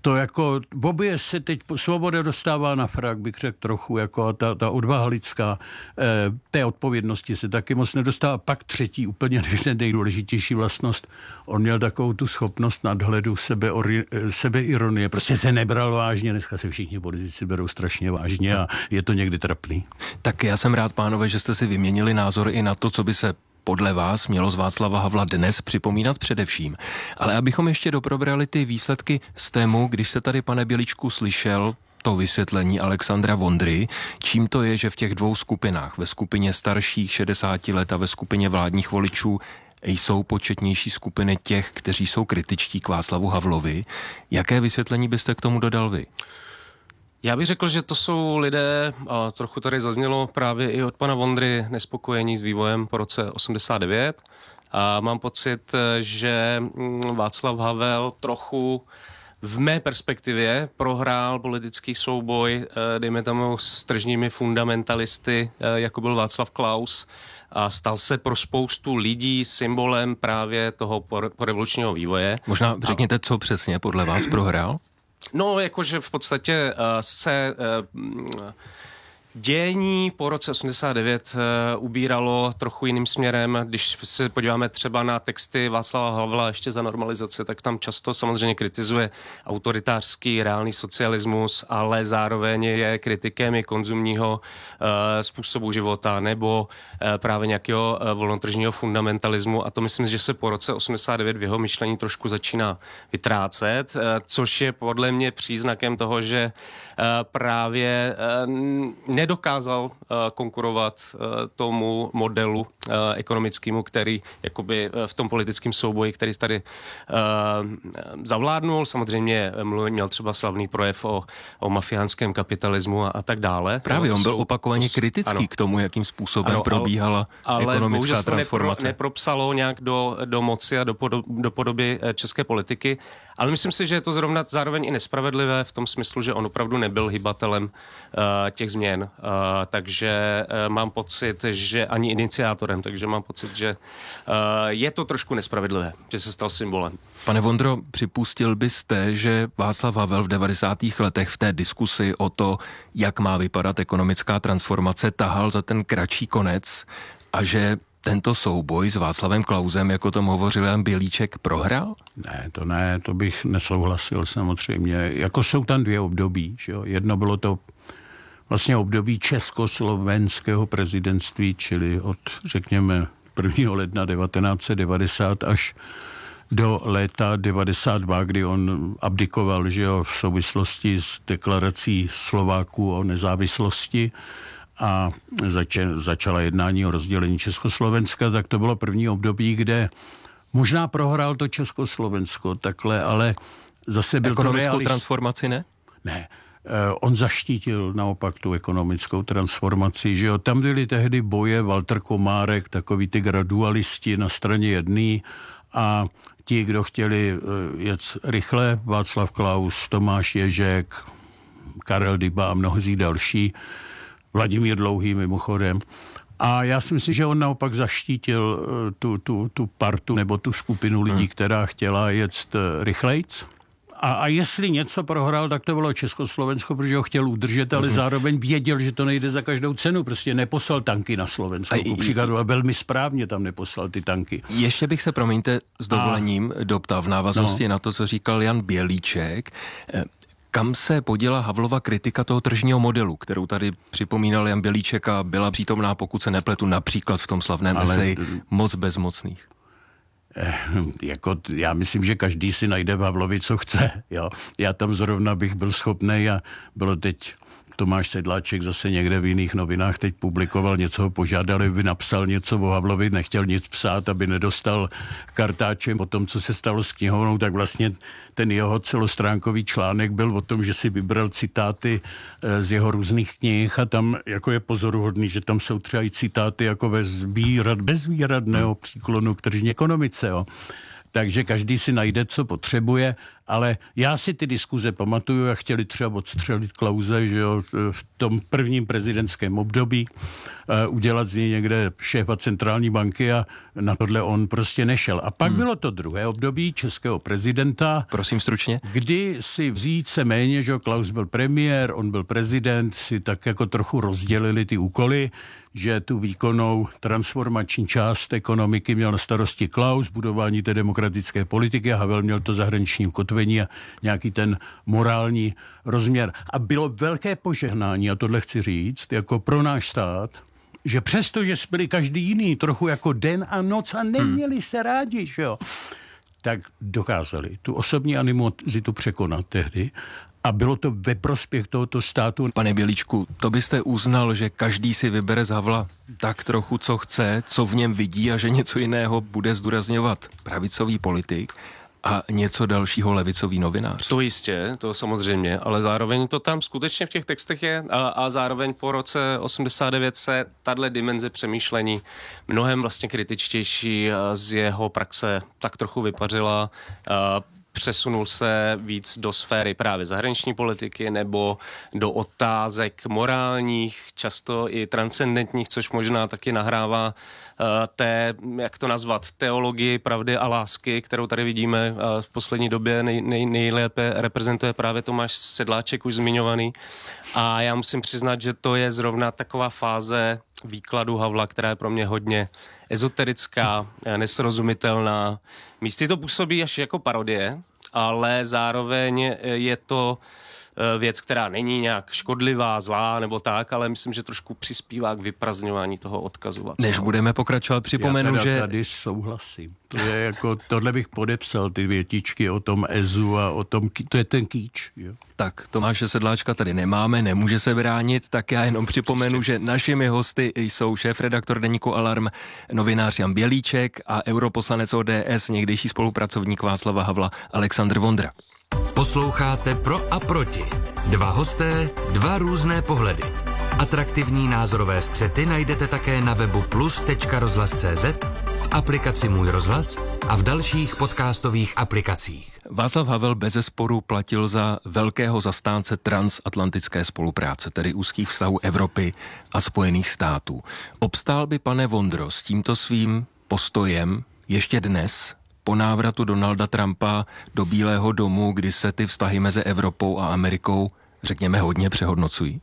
to jako, Bobie se teď, Svoboda dostává na frak, bych řekl trochu, jako ta, ta odvaha lidská, eh, té odpovědnosti se taky moc nedostává. Pak třetí, úplně nejdůležitější vlastnost, on měl takovou tu schopnost nadhledu, sebe, sebeironie, prostě se nebral vážně, dneska se všichni politici berou strašně vážně a je to někdy trapný. Tak já jsem rád, pánové, že jste si vyměnili názor i na to, co by se podle vás mělo z Václava Havla dnes připomínat především. Ale abychom ještě doprobrali ty výsledky z tému, když se tady, pane Bělíčku, slyšel to vysvětlení Alexandra Vondry, čím to je, že v těch dvou skupinách, ve skupině starších šedesáti let a ve skupině vládních voličů, jsou početnější skupiny těch, kteří jsou kritičtí k Václavu Havlovi. Jaké vysvětlení byste k tomu dodal vy? Já bych řekl, že to jsou lidé, a trochu tady zaznělo právě i od pana Vondry, nespokojení s vývojem po roce osmdesát devět. A mám pocit, že Václav Havel trochu v mé perspektivě prohrál politický souboj, dejme tomu, s tržními fundamentalisty, jako byl Václav Klaus, a stal se pro spoustu lidí symbolem právě toho porevolučního vývoje. Možná řekněte, co přesně podle vás prohrál? No, jakože v podstatě uh, se uh, dějení po roce osmdesát devět uh, ubíralo trochu jiným směrem. Když se podíváme třeba na texty Václava Havla ještě za normalizace, tak tam často samozřejmě kritizuje autoritářský reálný socialismus, ale zároveň je kritikem i konzumního uh, způsobu života nebo uh, právě nějakého uh, volnotržního fundamentalismu. A to myslím, že se po roce osmdesát devět v jeho myšlení trošku začíná vytrácet, uh, což je podle mě příznakem toho, že uh, právě uh, nedokázal uh, konkurovat uh, tomu modelu uh, ekonomickému, který jakoby uh, v tom politickém souboji, který tady uh, zavládnul. Samozřejmě měl třeba slavný projev o, o mafiánském kapitalismu a, a tak dále. Právě, no, on byl jsou, opakovaně kritický ano. k tomu, jakým způsobem ano, probíhala ale ekonomická transformace. Ale nepro, nepropsalo nějak do, do moci a do, podob, do podoby české politiky. Ale myslím si, že je to zrovna zároveň i nespravedlivé v tom smyslu, že on opravdu nebyl hybatelem uh, těch změn. Uh, takže uh, mám pocit, že ani iniciátorem, takže mám pocit, že uh, je to trošku nespravedlivé, že se stal symbolem. Pane Vondro, připustil byste, že Václav Havel v devadesátých letech v té diskusi o to, jak má vypadat ekonomická transformace, tahal za ten kratší konec a že tento souboj s Václavem Klausem, jako tom hovořil Jan Bělíček, prohrál? Ne, to ne, to bych nesouhlasil samozřejmě. Jako jsou tam dvě období, že jo? Jedno bylo to vlastně období československého prezidentství, čili od, řekněme, prvního ledna devatenáct set devadesát až do léta devadesát dva, kdy on abdikoval, že jo, v souvislosti s deklarací Slováků o nezávislosti a zač- začala jednání o rozdělení Československa, tak to bylo první období, kde možná prohrál to Československo takhle, ale zase byl ekonomickou to realist... transformaci, ne? Ne. On zaštítil naopak tu ekonomickou transformaci, že jo. Tam byly tehdy boje, Walter Komárek, takový ty gradualisti na straně jedný a ti, kdo chtěli jet rychle, Václav Klaus, Tomáš Ježek, Karel Dyba a mnozí další, Vladimír Dlouhý mimochodem. A já si myslím, že on naopak zaštítil tu, tu, tu partu nebo tu skupinu lidí, hmm. která chtěla jet rychlejc. A, a jestli něco prohrál, tak to bylo Československo, protože ho chtěl udržet, ale hmm. zároveň věděl, že to nejde za každou cenu. Prostě neposlal tanky na Slovensko. A, příkladu, a velmi správně tam neposlal ty tanky. Ještě bych se, promiňte, s dovolením a... doptal v návaznosti no. na to, co říkal Jan Bělíček. Kam se poděla Havlova kritika toho tržního modelu, kterou tady připomínal Jan Bělíček a byla přítomná, pokud se nepletu, například v tom slavném Ale... eseji Moc bezmocných? Eh, jako, já myslím, že každý si najde v Havlovi, co chce. Jo. Já tam zrovna bych byl schopný a bylo teď Tomáš Sedláček zase někde v jiných novinách teď publikoval něco, ho požádali, by napsal něco o Havlovi, nechtěl nic psát, aby nedostal kartáčem o tom, co se stalo s knihovnou, tak vlastně ten jeho celostránkový článek byl o tom, že si vybral citáty z jeho různých knih a tam jako je pozoruhodný, že tam jsou třeba i citáty jako bezvýrad, bezvýradného příklonu k tržní ekonomice. Jo. Takže každý si najde, co potřebuje Ale já si ty diskuze pamatuju, jak chtěli třeba odstřelit Klause, že jo, v tom prvním prezidentském období uh, udělat z něj někde šéfa centrální banky a na tohle on prostě nešel. A pak hmm. bylo to druhé období českého prezidenta. Prosím stručně. Kdy si více méně, že Klaus byl premiér, on byl prezident, si tak jako trochu rozdělili ty úkoly, že tu výkonnou transformační část ekonomiky měl na starosti Klaus, budování té demokratické politiky, a Havel měl to zahraniční ukotvení a nějaký ten morální rozměr. A bylo velké požehnání, a tohle chci říct, jako pro náš stát, že přesto, že byli každý jiný, trochu jako den a noc a neměli hmm. se rádi, že jo, tak dokázali tu osobní animozitu překonat tehdy. A bylo to ve prospěch tohoto státu. Pane Bělíčku, to byste uznal, že každý si vybere z Havla tak trochu, co chce, co v něm vidí, a že něco jiného bude zdůrazňovat pravicový politik a něco dalšího levicový novinář? To jistě, to samozřejmě, ale zároveň to tam skutečně v těch textech je a, a zároveň po roce osmdesát devět se tahle dimenze přemýšlení mnohem vlastně kritičtější z jeho praxe tak trochu vypařila. Přesunul se víc do sféry právě zahraniční politiky nebo do otázek morálních, často i transcendentních, což možná taky nahrává uh, té, jak to nazvat, teologii pravdy a lásky, kterou tady vidíme uh, v poslední době nej, nej, nejlépe reprezentuje právě Tomáš Sedláček, už zmiňovaný. A já musím přiznat, že to je zrovna taková fáze výkladu Havla, která je pro mě hodně ezoterická, nesrozumitelná. Místy to působí až jako parodie, ale zároveň je to věc, která není nějak škodlivá, zlá nebo tak, ale myslím, že trošku přispívá k vyprazňování toho odkazu. Václava. Než budeme pokračovat, připomenu, Já že... tady souhlasím. To je jako, tohle bych podepsal, ty větičky o tom Ezu a o tom, to je ten kýč. Jo. Tak, Tomáše Sedláčka tady nemáme, nemůže se bránit, tak já jenom připomenu, že našimi hosty jsou šéfredaktor deníku Alarm, novinář Jan Bělíček a europoslanec O D S, někdejší spolupracovník Václava Havla Alexandr Vondra. Posloucháte Pro a proti. Dva hosté, dva různé pohledy. Atraktivní názorové střety najdete také na webu plus tečka rozhlas tečka cé zet, v aplikaci Můj rozhlas a v dalších podcastových aplikacích. Václav Havel bezesporu platil za velkého zastánce transatlantické spolupráce, tedy úzkých vztahů Evropy a Spojených států. Obstál by, pane Vondro, s tímto svým postojem ještě dnes, po návratu Donalda Trumpa do Bílého domu, kdy se ty vztahy mezi Evropou a Amerikou, řekněme, hodně přehodnocují?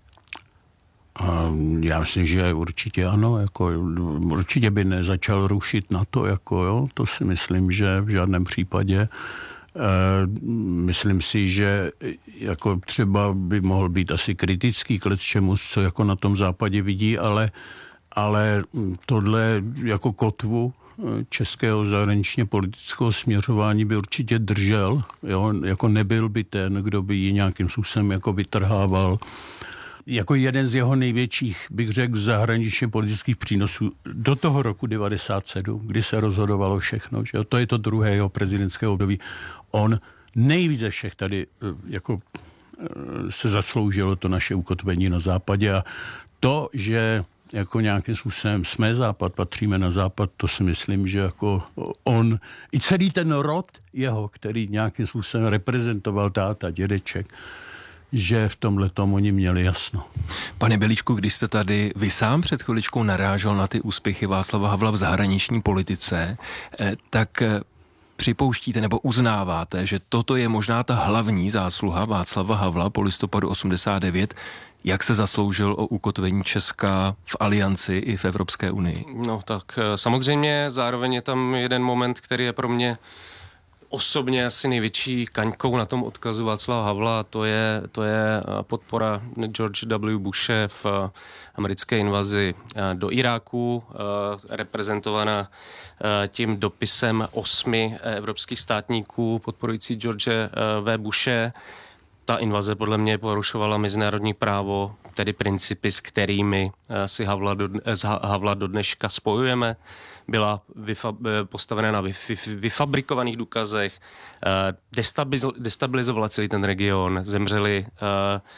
Já myslím, že určitě ano, jako určitě by nezačal rušit NATO, jako jo, to si myslím, že v žádném případě. E, myslím si, že jako třeba by mohl být asi kritický k lecčemu, co jako na tom západě vidí, ale, ale tohle jako kotvu českého zahraničně politického směřování by určitě držel, jo, jako nebyl by ten, kdo by ji nějakým způsobem jako vytrhával. Jako jeden z jeho největších, bych řekl, zahraničně politických přínosů do toho roku devadesát sedm, kdy se rozhodovalo všechno, že jo, to je to druhé jeho prezidentského období. On nejvíce všech tady jako se zasloužilo to naše ukotvení na západě a to, že jako nějakým způsobem jsme západ, patříme na západ, to si myslím, že jako on, i celý ten rod jeho, který nějakým způsobem reprezentoval táta, dědeček, že v tomhletom oni měli jasno. Pane Bělíčku, když jste tady vy sám před chviličkou narážel na ty úspěchy Václava Havla v zahraniční politice, tak připouštíte nebo uznáváte, že toto je možná ta hlavní zásluha Václava Havla po listopadu osmdesát devět, jak se zasloužil o ukotvení Česka v alianci i v Evropské unii? No tak samozřejmě zároveň je tam jeden moment, který je pro mě osobně asi největší kaňkou na tom odkazu Václava Havla, to je, to je podpora George W. Bushe v americké invazi do Iráku, reprezentovaná tím dopisem osmi evropských státníků podporující George W. Bushe. Ta invaze podle mě porušovala mezinárodní právo, tedy principy, s kterými si Havla do, Havla do dneška spojujeme. Byla vyfa, postavená na vyfabrikovaných důkazech, destabilizovala celý ten region, zemřeli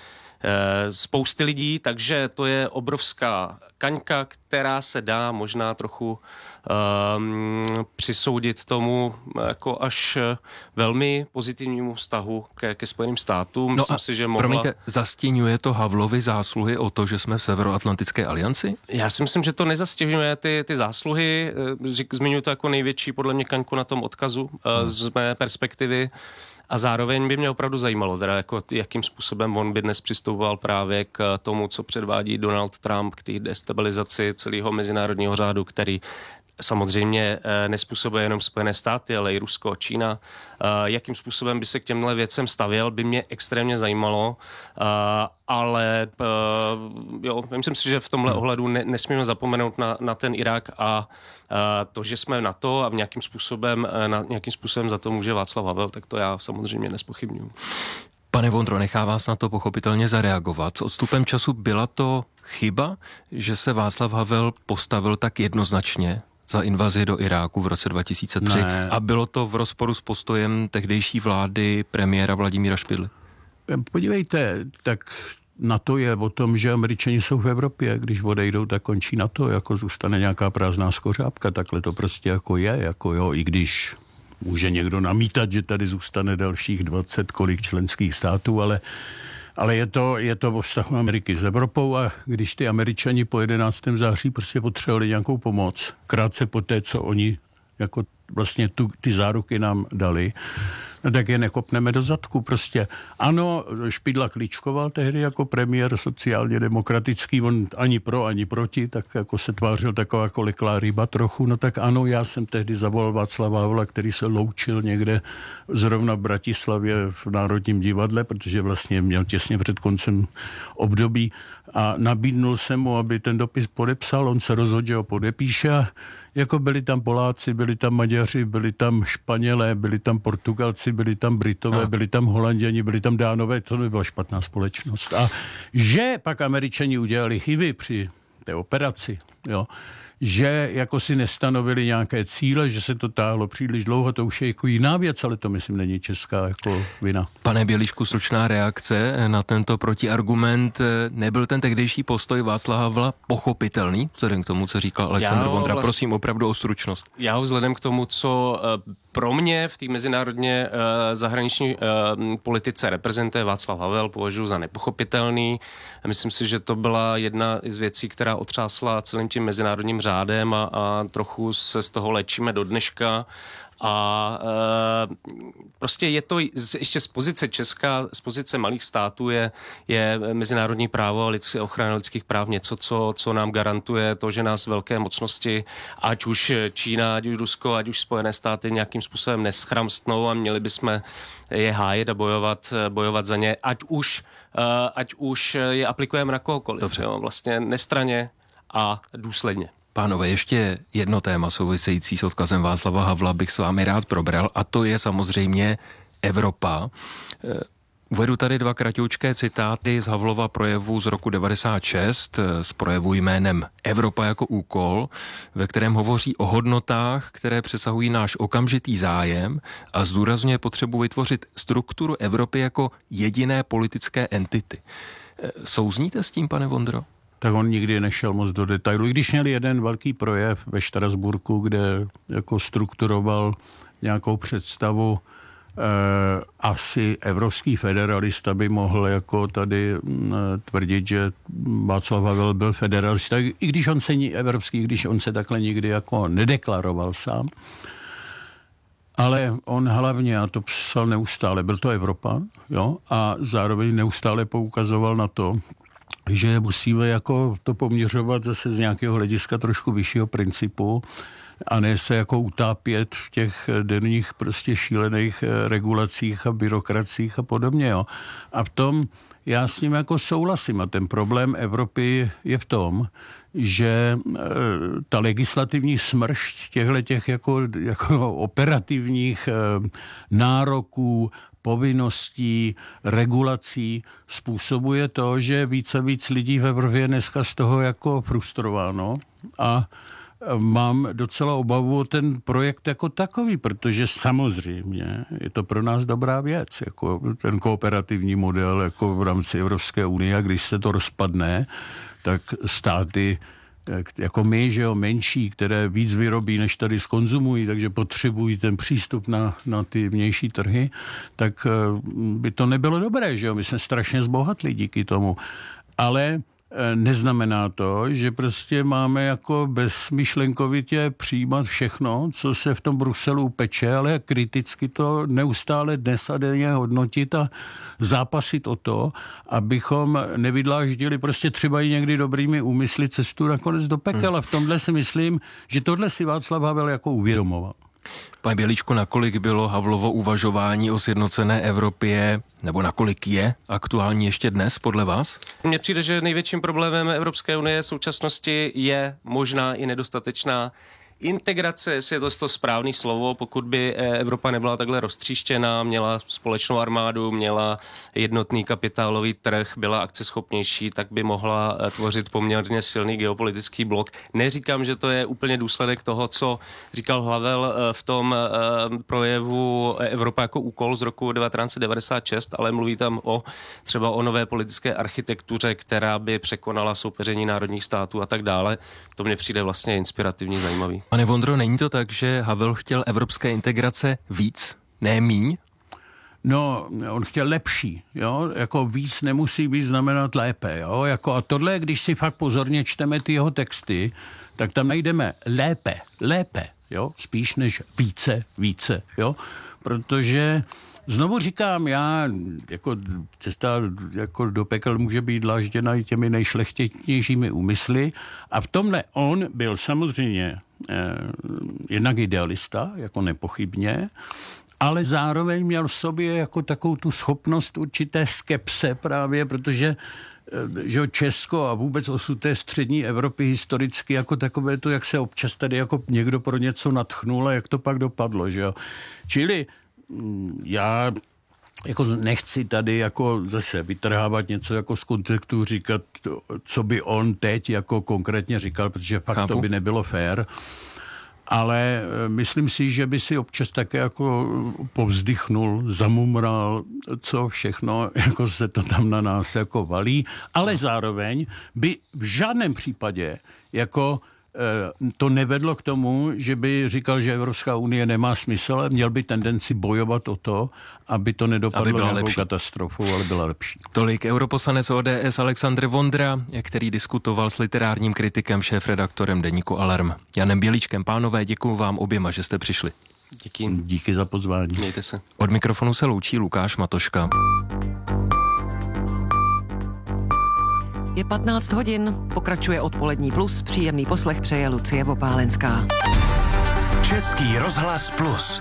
spousty lidí, takže to je obrovská kaňka, která se dá možná trochu um, přisoudit tomu jako až velmi pozitivnímu vztahu ke, ke Spojeným státům. Myslím no a si, že mohla... promiňte, zastěňuje to Havlovy zásluhy o to, že jsme v Severoatlantické alianci? Já si myslím, že to nezastěňuje ty, ty zásluhy. Zmiňuji to jako největší podle mě kaňku na tom odkazu hmm. z mé perspektivy. A zároveň by mě opravdu zajímalo, teda jako jakým způsobem on by dnes přistoupoval právě k tomu, co předvádí Donald Trump, k té destabilizaci celého mezinárodního řádu, který samozřejmě nespůsobuje jenom Spojené státy, ale i Rusko, Čína. Jakým způsobem by se k těmhle věcem stavěl, by mě extrémně zajímalo, ale jo, myslím si, že v tomhle ohledu nesmíme zapomenout na, na ten Irák a to, že jsme na to a v nějakým způsobem, na, nějakým způsobem za to může Václav Havel, tak to já samozřejmě nespochybnuju. Pane Vondro, nechá vás na to pochopitelně zareagovat. S odstupem času byla to chyba, že se Václav Havel postavil tak jednoznačně za invazi do Iráku v roce dva tisíce tři ne. a bylo to v rozporu s postojem tehdejší vlády premiéra Vladimíra Špidly? Podívejte, tak NATO je o tom, že Američani jsou v Evropě, když odejdou, tak končí NATO, jako zůstane nějaká prázdná skořápka, takhle to prostě jako je, jako jo, i když může někdo namítat, že tady zůstane dalších dvacet kolik členských států, ale Ale je to, je to o vztahu Ameriky s Evropou a když ty Američani po jedenáctého září prostě potřebovali nějakou pomoc, krátce po té, co oni jako vlastně tu, ty záruky nám dali, no tak je nekopneme do zadku prostě. Ano, Špidla klíčkoval tehdy jako premiér sociálně demokratický, on ani pro, ani proti, tak jako se tvářil taková jako leklá ryba trochu, no tak ano, já jsem tehdy zavolal Václava Havla, který se loučil někde zrovna v Bratislavě v Národním divadle, protože vlastně měl těsně před koncem období a nabídnul jsem mu, aby ten dopis podepsal, on se rozhodl, že ho podepíše a jako byli tam Poláci, byli tam Maďaři, byli tam Španělé, byli tam Portugalci, byli tam Britové, tak. byli tam Holanděni, byli tam Dánové, to nebyla špatná společnost. A že pak Američani udělali chyby při té operaci, jo, že jako si nestanovili nějaké cíle, že se to táhlo příliš dlouho, to už je jako jiná věc, ale to myslím není česká jako vina. Pane Bělišku, stručná reakce na tento protiargument. Nebyl ten tehdejší postoj Václava Havla pochopitelný, vzhledem k tomu, co říkal Alexandr Vondra? Vlastně, prosím opravdu o stručnost. Já vzhledem k tomu, co pro mě v té mezinárodně zahraniční politice reprezentuje Václav Havel, považuji za nepochopitelný. Myslím si, že to byla jedna z věcí, která otřásla celým tím mezinárodním řádem a, a trochu se z toho léčíme do dneška. A e, prostě je to ještě z pozice Česka, z pozice malých států je, je mezinárodní právo a lidské, ochrana lidských práv něco, co, co nám garantuje to, že nás velké mocnosti, ať už Čína, ať už Rusko, ať už Spojené státy nějakým způsobem neschramstnou a měli bychom je hájit a bojovat, bojovat za ně, ať už, e, ať už je aplikujeme na kohokoliv. Jo, vlastně nestranně a důsledně. Pánové, ještě jedno téma související s odkazem Václava Havla bych s vámi rád probral a to je samozřejmě Evropa. Uvedu tady dva kratoučké citáty z Havlova projevu z roku devadesát šest, z projevu jménem Evropa jako úkol, ve kterém hovoří o hodnotách, které přesahují náš okamžitý zájem a zdůrazňuje potřebu vytvořit strukturu Evropy jako jediné politické entity. Souzníte s tím, pane Vondro? Tak on nikdy nešel moc do detailu. I když měl jeden velký projev ve Štrasburku, kde jako strukturoval nějakou představu, eh, asi evropský federalista by mohl jako tady hm, tvrdit, že Václav Havel byl federalista, i když on se evropský, i když on se takhle nikdy jako nedeklaroval sám. Ale on hlavně, a to psal neustále, byl to Evropan, jo, a zároveň neustále poukazoval na to, že musíme jako to poměřovat zase z nějakého hlediska trošku vyššího principu a ne se jako utápět v těch denních prostě šílených regulacích a byrokracích a podobně. Jo. A v tom já s ním jako souhlasím a ten problém Evropy je v tom, že e, ta legislativní smršť těchto jako, jako operativních e, nároků, povinností, regulací způsobuje to, že více a víc lidí v Evropě dneska z toho jako frustrováno, A mám docela obavu o ten projekt jako takový, protože samozřejmě je to pro nás dobrá věc, jako ten kooperativní model jako v rámci Evropské unie, a když se to rozpadne, tak státy jako my, že jo, menší, které víc vyrobí, než tady skonzumují, takže potřebují ten přístup na, na ty vnější trhy, tak by to nebylo dobré, že jo, my jsme strašně zbohatli díky tomu. Ale neznamená to, že prostě máme jako bezmyšlenkovitě přijímat všechno, co se v tom Bruselu peče, ale kriticky to neustále dnes a denně hodnotit a zápasit o to, abychom nevydláždili prostě třeba i někdy dobrými úmysly cestu nakonec do pekel. A v tomhle si myslím, že tohle si Václav Havel jako uvědomoval. Pane Bělíčko, nakolik bylo Havlovo uvažování o sjednocené Evropě, nebo nakolik je aktuální ještě dnes podle vás? Mně přijde, že největším problémem Evropské unie v současnosti je možná i nedostatečná integrace, jestli je to to správné slovo, pokud by Evropa nebyla takhle roztříštěná, měla společnou armádu, měla jednotný kapitálový trh, byla akceschopnější, tak by mohla tvořit poměrně silný geopolitický blok. Neříkám, že to je úplně důsledek toho, co říkal Havel v tom projevu Evropa jako úkol z roku devatenáct set devadesát šest, ale mluví tam o třeba o nové politické architektuře, která by překonala soupeření národních států a tak dále. To mně přijde vlastně inspirativní, zajímavý. Pane Vondro, není to tak, že Havel chtěl evropské integrace víc, ne míň? No, on chtěl lepší, jo, jako víc nemusí být znamenat lépe, jo, jako a tohle, když si fakt pozorně čteme ty jeho texty, tak tam najdeme lépe, lépe, jo, spíš než více, více, jo, protože znovu říkám, já, jako cesta jako do pekel může být dlážděna i těmi nejšlechtějšími úmysly a v tomhle on byl samozřejmě eh, jednak idealista, jako nepochybně, ale zároveň měl v sobě jako takovou tu schopnost určité skepse právě, protože že Česko a vůbec osud té střední Evropy historicky jako takové to, jak se občas tady jako někdo pro něco nadchnul a jak to pak dopadlo, že jo. Čili já jako nechci tady jako zase vytrhávat něco jako z kontextu, říkat, co by on teď jako konkrétně říkal, protože fakt Chápu. To by nebylo fér. Ale myslím si, že by si občas také jako povzdychnul, zamumral, co všechno, jako se to tam na nás jako valí, ale zároveň by v žádném případě jako to nevedlo k tomu, že by říkal, že Evropská unie nemá smysl, ale měl by tendenci bojovat o to, aby to nedopadlo nějakou lepší. katastrofou, ale byla lepší. Tolik europoslanec O D S Alexandr Vondra, který diskutoval s literárním kritikem, šéfredaktorem deníku Alarm Janem Bělíčkem. Pánové, děkuju vám oběma, že jste přišli. Díky. Díky za pozvání. Mějte se. Od mikrofonu se loučí Lukáš Matoška. Je patnáct hodin, pokračuje Odpolední plus, příjemný poslech přeje Lucie Vopálenská. Český rozhlas plus.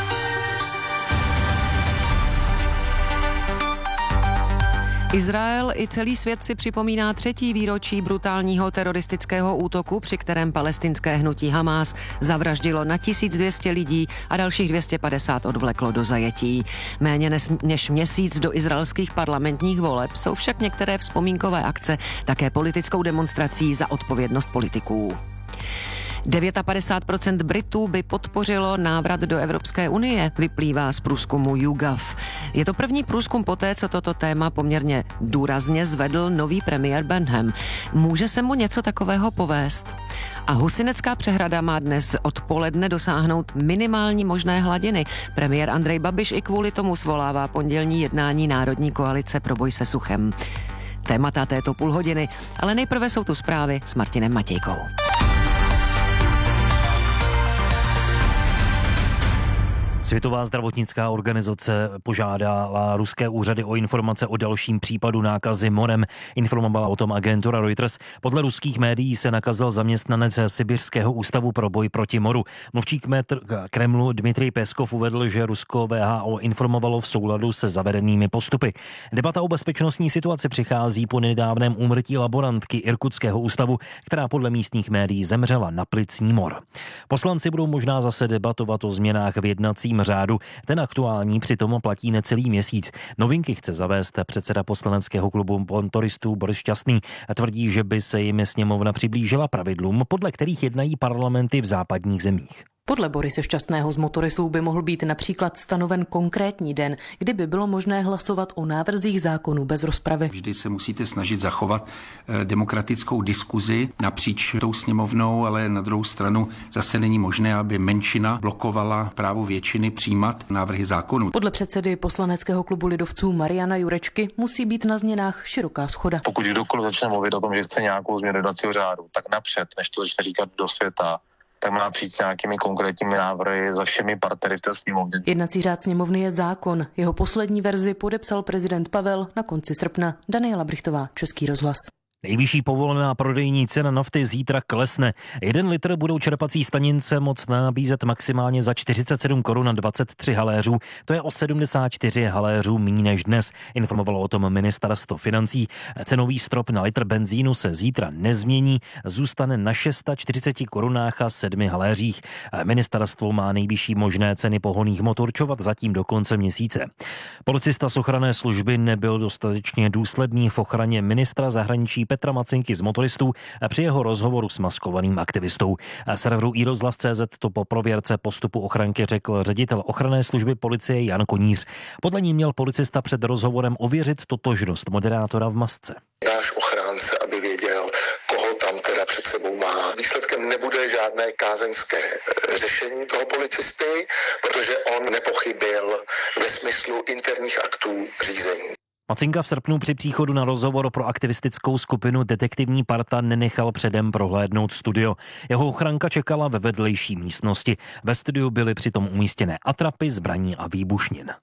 Izrael i celý svět si připomíná třetí výročí brutálního teroristického útoku, při kterém palestinské hnutí Hamás zavraždilo na tisíc dvě stě lidí a dalších dvě stě padesát odvleklo do zajetí. Méně než měsíc do izraelských parlamentních voleb jsou však některé vzpomínkové akce také politickou demonstrací za odpovědnost politiků. padesát devět procent Britů by podpořilo návrat do Evropské unie, vyplývá z průzkumu YouGov. Je to první průzkum poté, co toto téma poměrně důrazně zvedl nový premiér Benham. Může se mu něco takového povést? A Husinecká přehrada má dnes odpoledne dosáhnout minimální možné hladiny. Premiér Andrej Babiš i kvůli tomu svolává pondělní jednání Národní koalice pro boj se suchem. Témata této půl hodiny, ale nejprve jsou tu zprávy s Martinem Matějkou. Světová zdravotnická organizace požádala ruské úřady o informace o dalším případu nákazy morem. Informovala o tom agentura Reuters. Podle ruských médií se nakazil zaměstnanec Sibiřského ústavu pro boj proti moru. Mluvčí Kremlu Dmitrij Peskov uvedl, že Rusko V H O informovalo v souladu se zavedenými postupy. Debata o bezpečnostní situaci přichází po nedávném úmrtí laborantky Irkutského ústavu, která podle místních médií zemřela na plicní mor. Poslanci budou možná zase debatovat o změnách v jednacím jednacím řádu. Ten aktuální přitom platí necelý měsíc. Novinky chce zavést předseda poslaneckého klubu motoristů Boris Šťastný. Tvrdí, že by se jim sněmovna přiblížila pravidlům, podle kterých jednají parlamenty v západních zemích. Podle Borise Šťastného z motoristů by mohl být například stanoven konkrétní den, kdy by bylo možné hlasovat o návrzích zákonů bez rozpravy. Vždy se musíte snažit zachovat demokratickou diskuzi napříč tou sněmovnou, ale na druhou stranu zase není možné, aby menšina blokovala právo většiny přijímat návrhy zákonů. Podle předsedy poslaneckého klubu lidovců Mariana Jurečky musí být na změnách široká shoda. Pokud kdokoliv začne mluvit o tom, že chce nějakou změnu jednacího řádu, tak napřed, než to začne říkat do světa, tak má přijít s nějakými konkrétními návrhy za všemi partnery v té sněmovně. Jednací řád sněmovny je zákon. Jeho poslední verzi podepsal prezident Pavel na konci srpna. Daniela Brichtová, Český rozhlas. Nejvyšší povolená prodejní cena nafty zítra klesne. Jeden litr budou čerpací stanice moc nabízet maximálně za čtyřicet sedm korun na dvacet tři haléřů. To je o sedmdesát čtyři haléřů méně než dnes, informovalo o tom ministerstvo financí. Cenový strop na litr benzínu se zítra nezmění, zůstane na čtyřicet šest korunách a sedmi haléřích. Ministerstvo má nejvyšší možné ceny pohonných hmot určovat zatím do konce měsíce. Policista z ochranné služby nebyl dostatečně důsledný v ochraně ministra zahraničí Petra Macinky z motoristů při jeho rozhovoru s maskovaným aktivistou. Serveru iRozhlas tečka cé zet to po prověrce postupu ochranky řekl ředitel ochranné služby policie Jan Koníř. Podle ní měl policista před rozhovorem ověřit totožnost moderátora v masce. Náš ochránce, aby věděl, koho tam teda před sebou má. Výsledkem nebude žádné kázeňské řešení toho policisty, protože on nepochybil ve smyslu interních aktů řízení. Macinka v srpnu při příchodu na rozhovor pro aktivistickou skupinu Detektivní parta nenechal předem prohlédnout studio. Jeho ochranka čekala ve vedlejší místnosti. Ve studiu byly přitom umístěné atrapy, zbraní a výbušnin.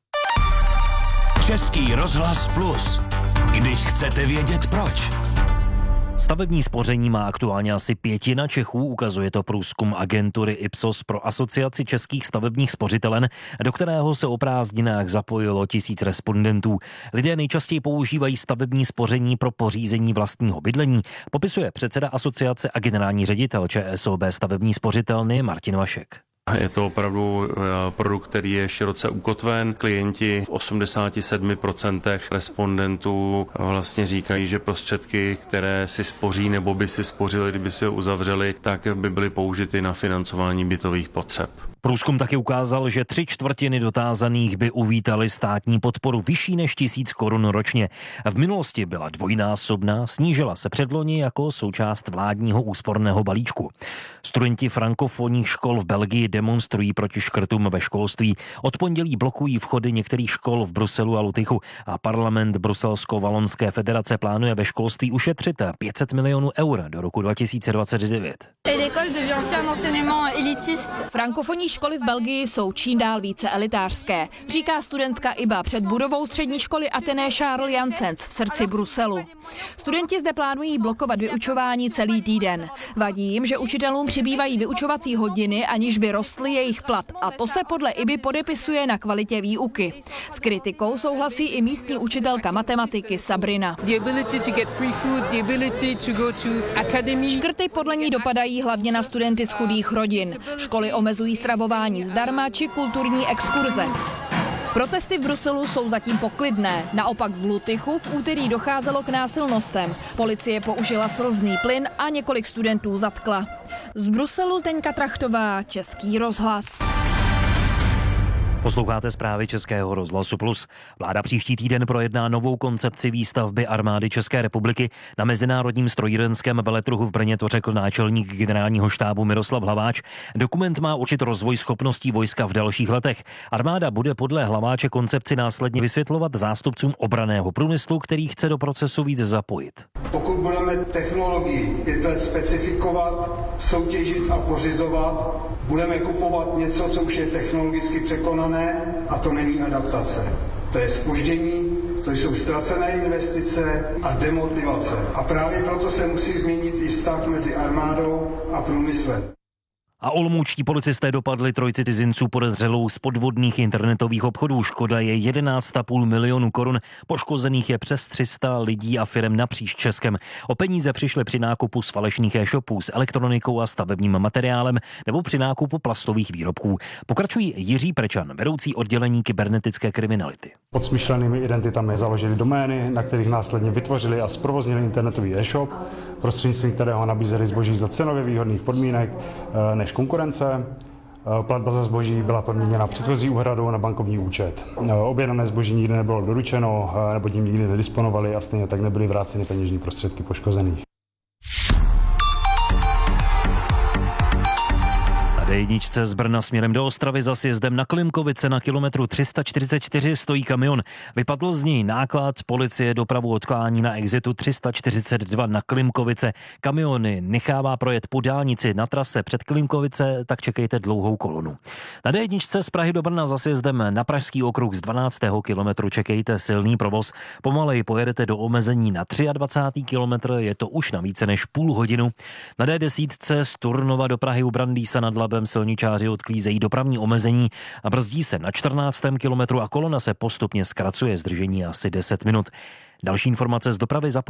Český rozhlas Plus. Když chcete vědět proč. Stavební spoření má aktuálně asi pětina Čechů, ukazuje to průzkum agentury Ipsos pro Asociaci českých stavebních spořitelen, do kterého se o prázdninách zapojilo tisíc respondentů. Lidé nejčastěji používají stavební spoření pro pořízení vlastního bydlení, popisuje předseda asociace a generální ředitel ČSOB stavební spořitelny Martin Vašek. Je to opravdu produkt, který je široce ukotven. Klienti v osmdesáti sedmi procentech respondentů vlastně říkají, že prostředky, které si spoří nebo by si spořili, kdyby si ho uzavřeli, tak by byly použity na financování bytových potřeb. Průzkum taky ukázal, že tři čtvrtiny dotázaných by uvítali státní podporu vyšší než tisíc korun ročně. V minulosti byla dvojnásobná, snížila se předloni jako součást vládního úsporného balíčku. Studenti frankofonních škol v Belgii demonstrují proti škrtům ve školství. Od pondělí blokují vchody některých škol v Bruselu a Lutychu a parlament Bruselsko-Valonské federace plánuje ve školství ušetřit pět set milionů eur do roku dva tisíce dvacet devět. Frankofonní školy v Belgii jsou čím dál více elitářské, říká studentka Iba před budovou střední školy Athené Charles Janssens v srdci Bruselu. Studenti zde plánují blokovat vyučování celý týden. Vadí jim, že učitelům přibývají vyučovací hodiny, aniž by rostly jejich plat, a to se podle Iby podepisuje na kvalitě výuky. S kritikou souhlasí i místní učitelka matematiky Sabrina. Škrty podle ní dopadají hlavně na studenty z chudých rodin. Školy omezují stravování zdarma či kulturní exkurze. Protesty v Bruselu jsou zatím poklidné. Naopak v Lutychu v úterý docházelo k násilnostem. Policie použila slzný plyn a několik studentů zatkla. Z Bruselu Teňka Trachtová, Český rozhlas. Posloucháte zprávy Českého rozhlasu Plus. Vláda příští týden projedná novou koncepci výstavby armády České republiky. Na mezinárodním strojírenském veletruhu v Brně to řekl náčelník generálního štábu Miroslav Hlaváč. Dokument má určit rozvoj schopností vojska v dalších letech. Armáda bude podle Hlaváče koncepci následně vysvětlovat zástupcům obranného průmyslu, který chce do procesu víc zapojit. Pokud budeme technologii pět let specifikovat, soutěžit a pořizovat, budeme kupovat něco, co už je technologicky překonané, a to není adaptace. To je zpoždění, to jsou ztracené investice a demotivace. A právě proto se musí změnit i vztah mezi armádou a průmyslem. A olomoučtí policisté dopadli trojici cizinců podezřelou z podvodných internetových obchodů. Škoda je jedenáct a půl milionu korun. Poškozených je přes tři sta lidí a firem napříč Českem. O peníze přišli při nákupu z falešných e-shopů s elektronikou a stavebním materiálem nebo při nákupu plastových výrobků. Pokračují Jiří Prečan, vedoucí oddělení kybernetické kriminality. Pod smyšlenými identitami založili domény, na kterých následně vytvořili a zprovoznili internetový e-shop, prostřednictvím kterého nabízeli zboží za cenově výhodných podmínek než konkurence. Platba za zboží byla podmíněna předchozí úhradou na bankovní účet. Objednané zboží nikdy nebylo doručeno, nebo tím nikdy nedisponovali a stejně tak nebyly vráceny peněžní prostředky poškozených. dé jedna z Brna směrem do Ostravy za sjezdem na Klimkovice na kilometru tři sta čtyřicet čtyři stojí kamion. Vypadl z něj náklad, policie dopravu odklání na exitu tři sta čtyřicet dva na Klimkovice. Kamiony nechává projet po dálnici na trase před Klimkovice, tak čekejte dlouhou kolonu. Na dé jedna z Prahy do Brna za sjezdem na Pražský okruh z dvanáctého kilometru čekejte silný provoz. Pomalej pojedete do omezení na dvacátý třetí kilometr, je to už na více než půl hodinu. Na dé deset z Turnova do Prahy u Brandýsa nad Labem silničáři odklízejí dopravní omezení a brzdí se na čtrnáctém kilometru a kolona se postupně zkracuje, zdržení asi deset minut. Další informace z dopravy za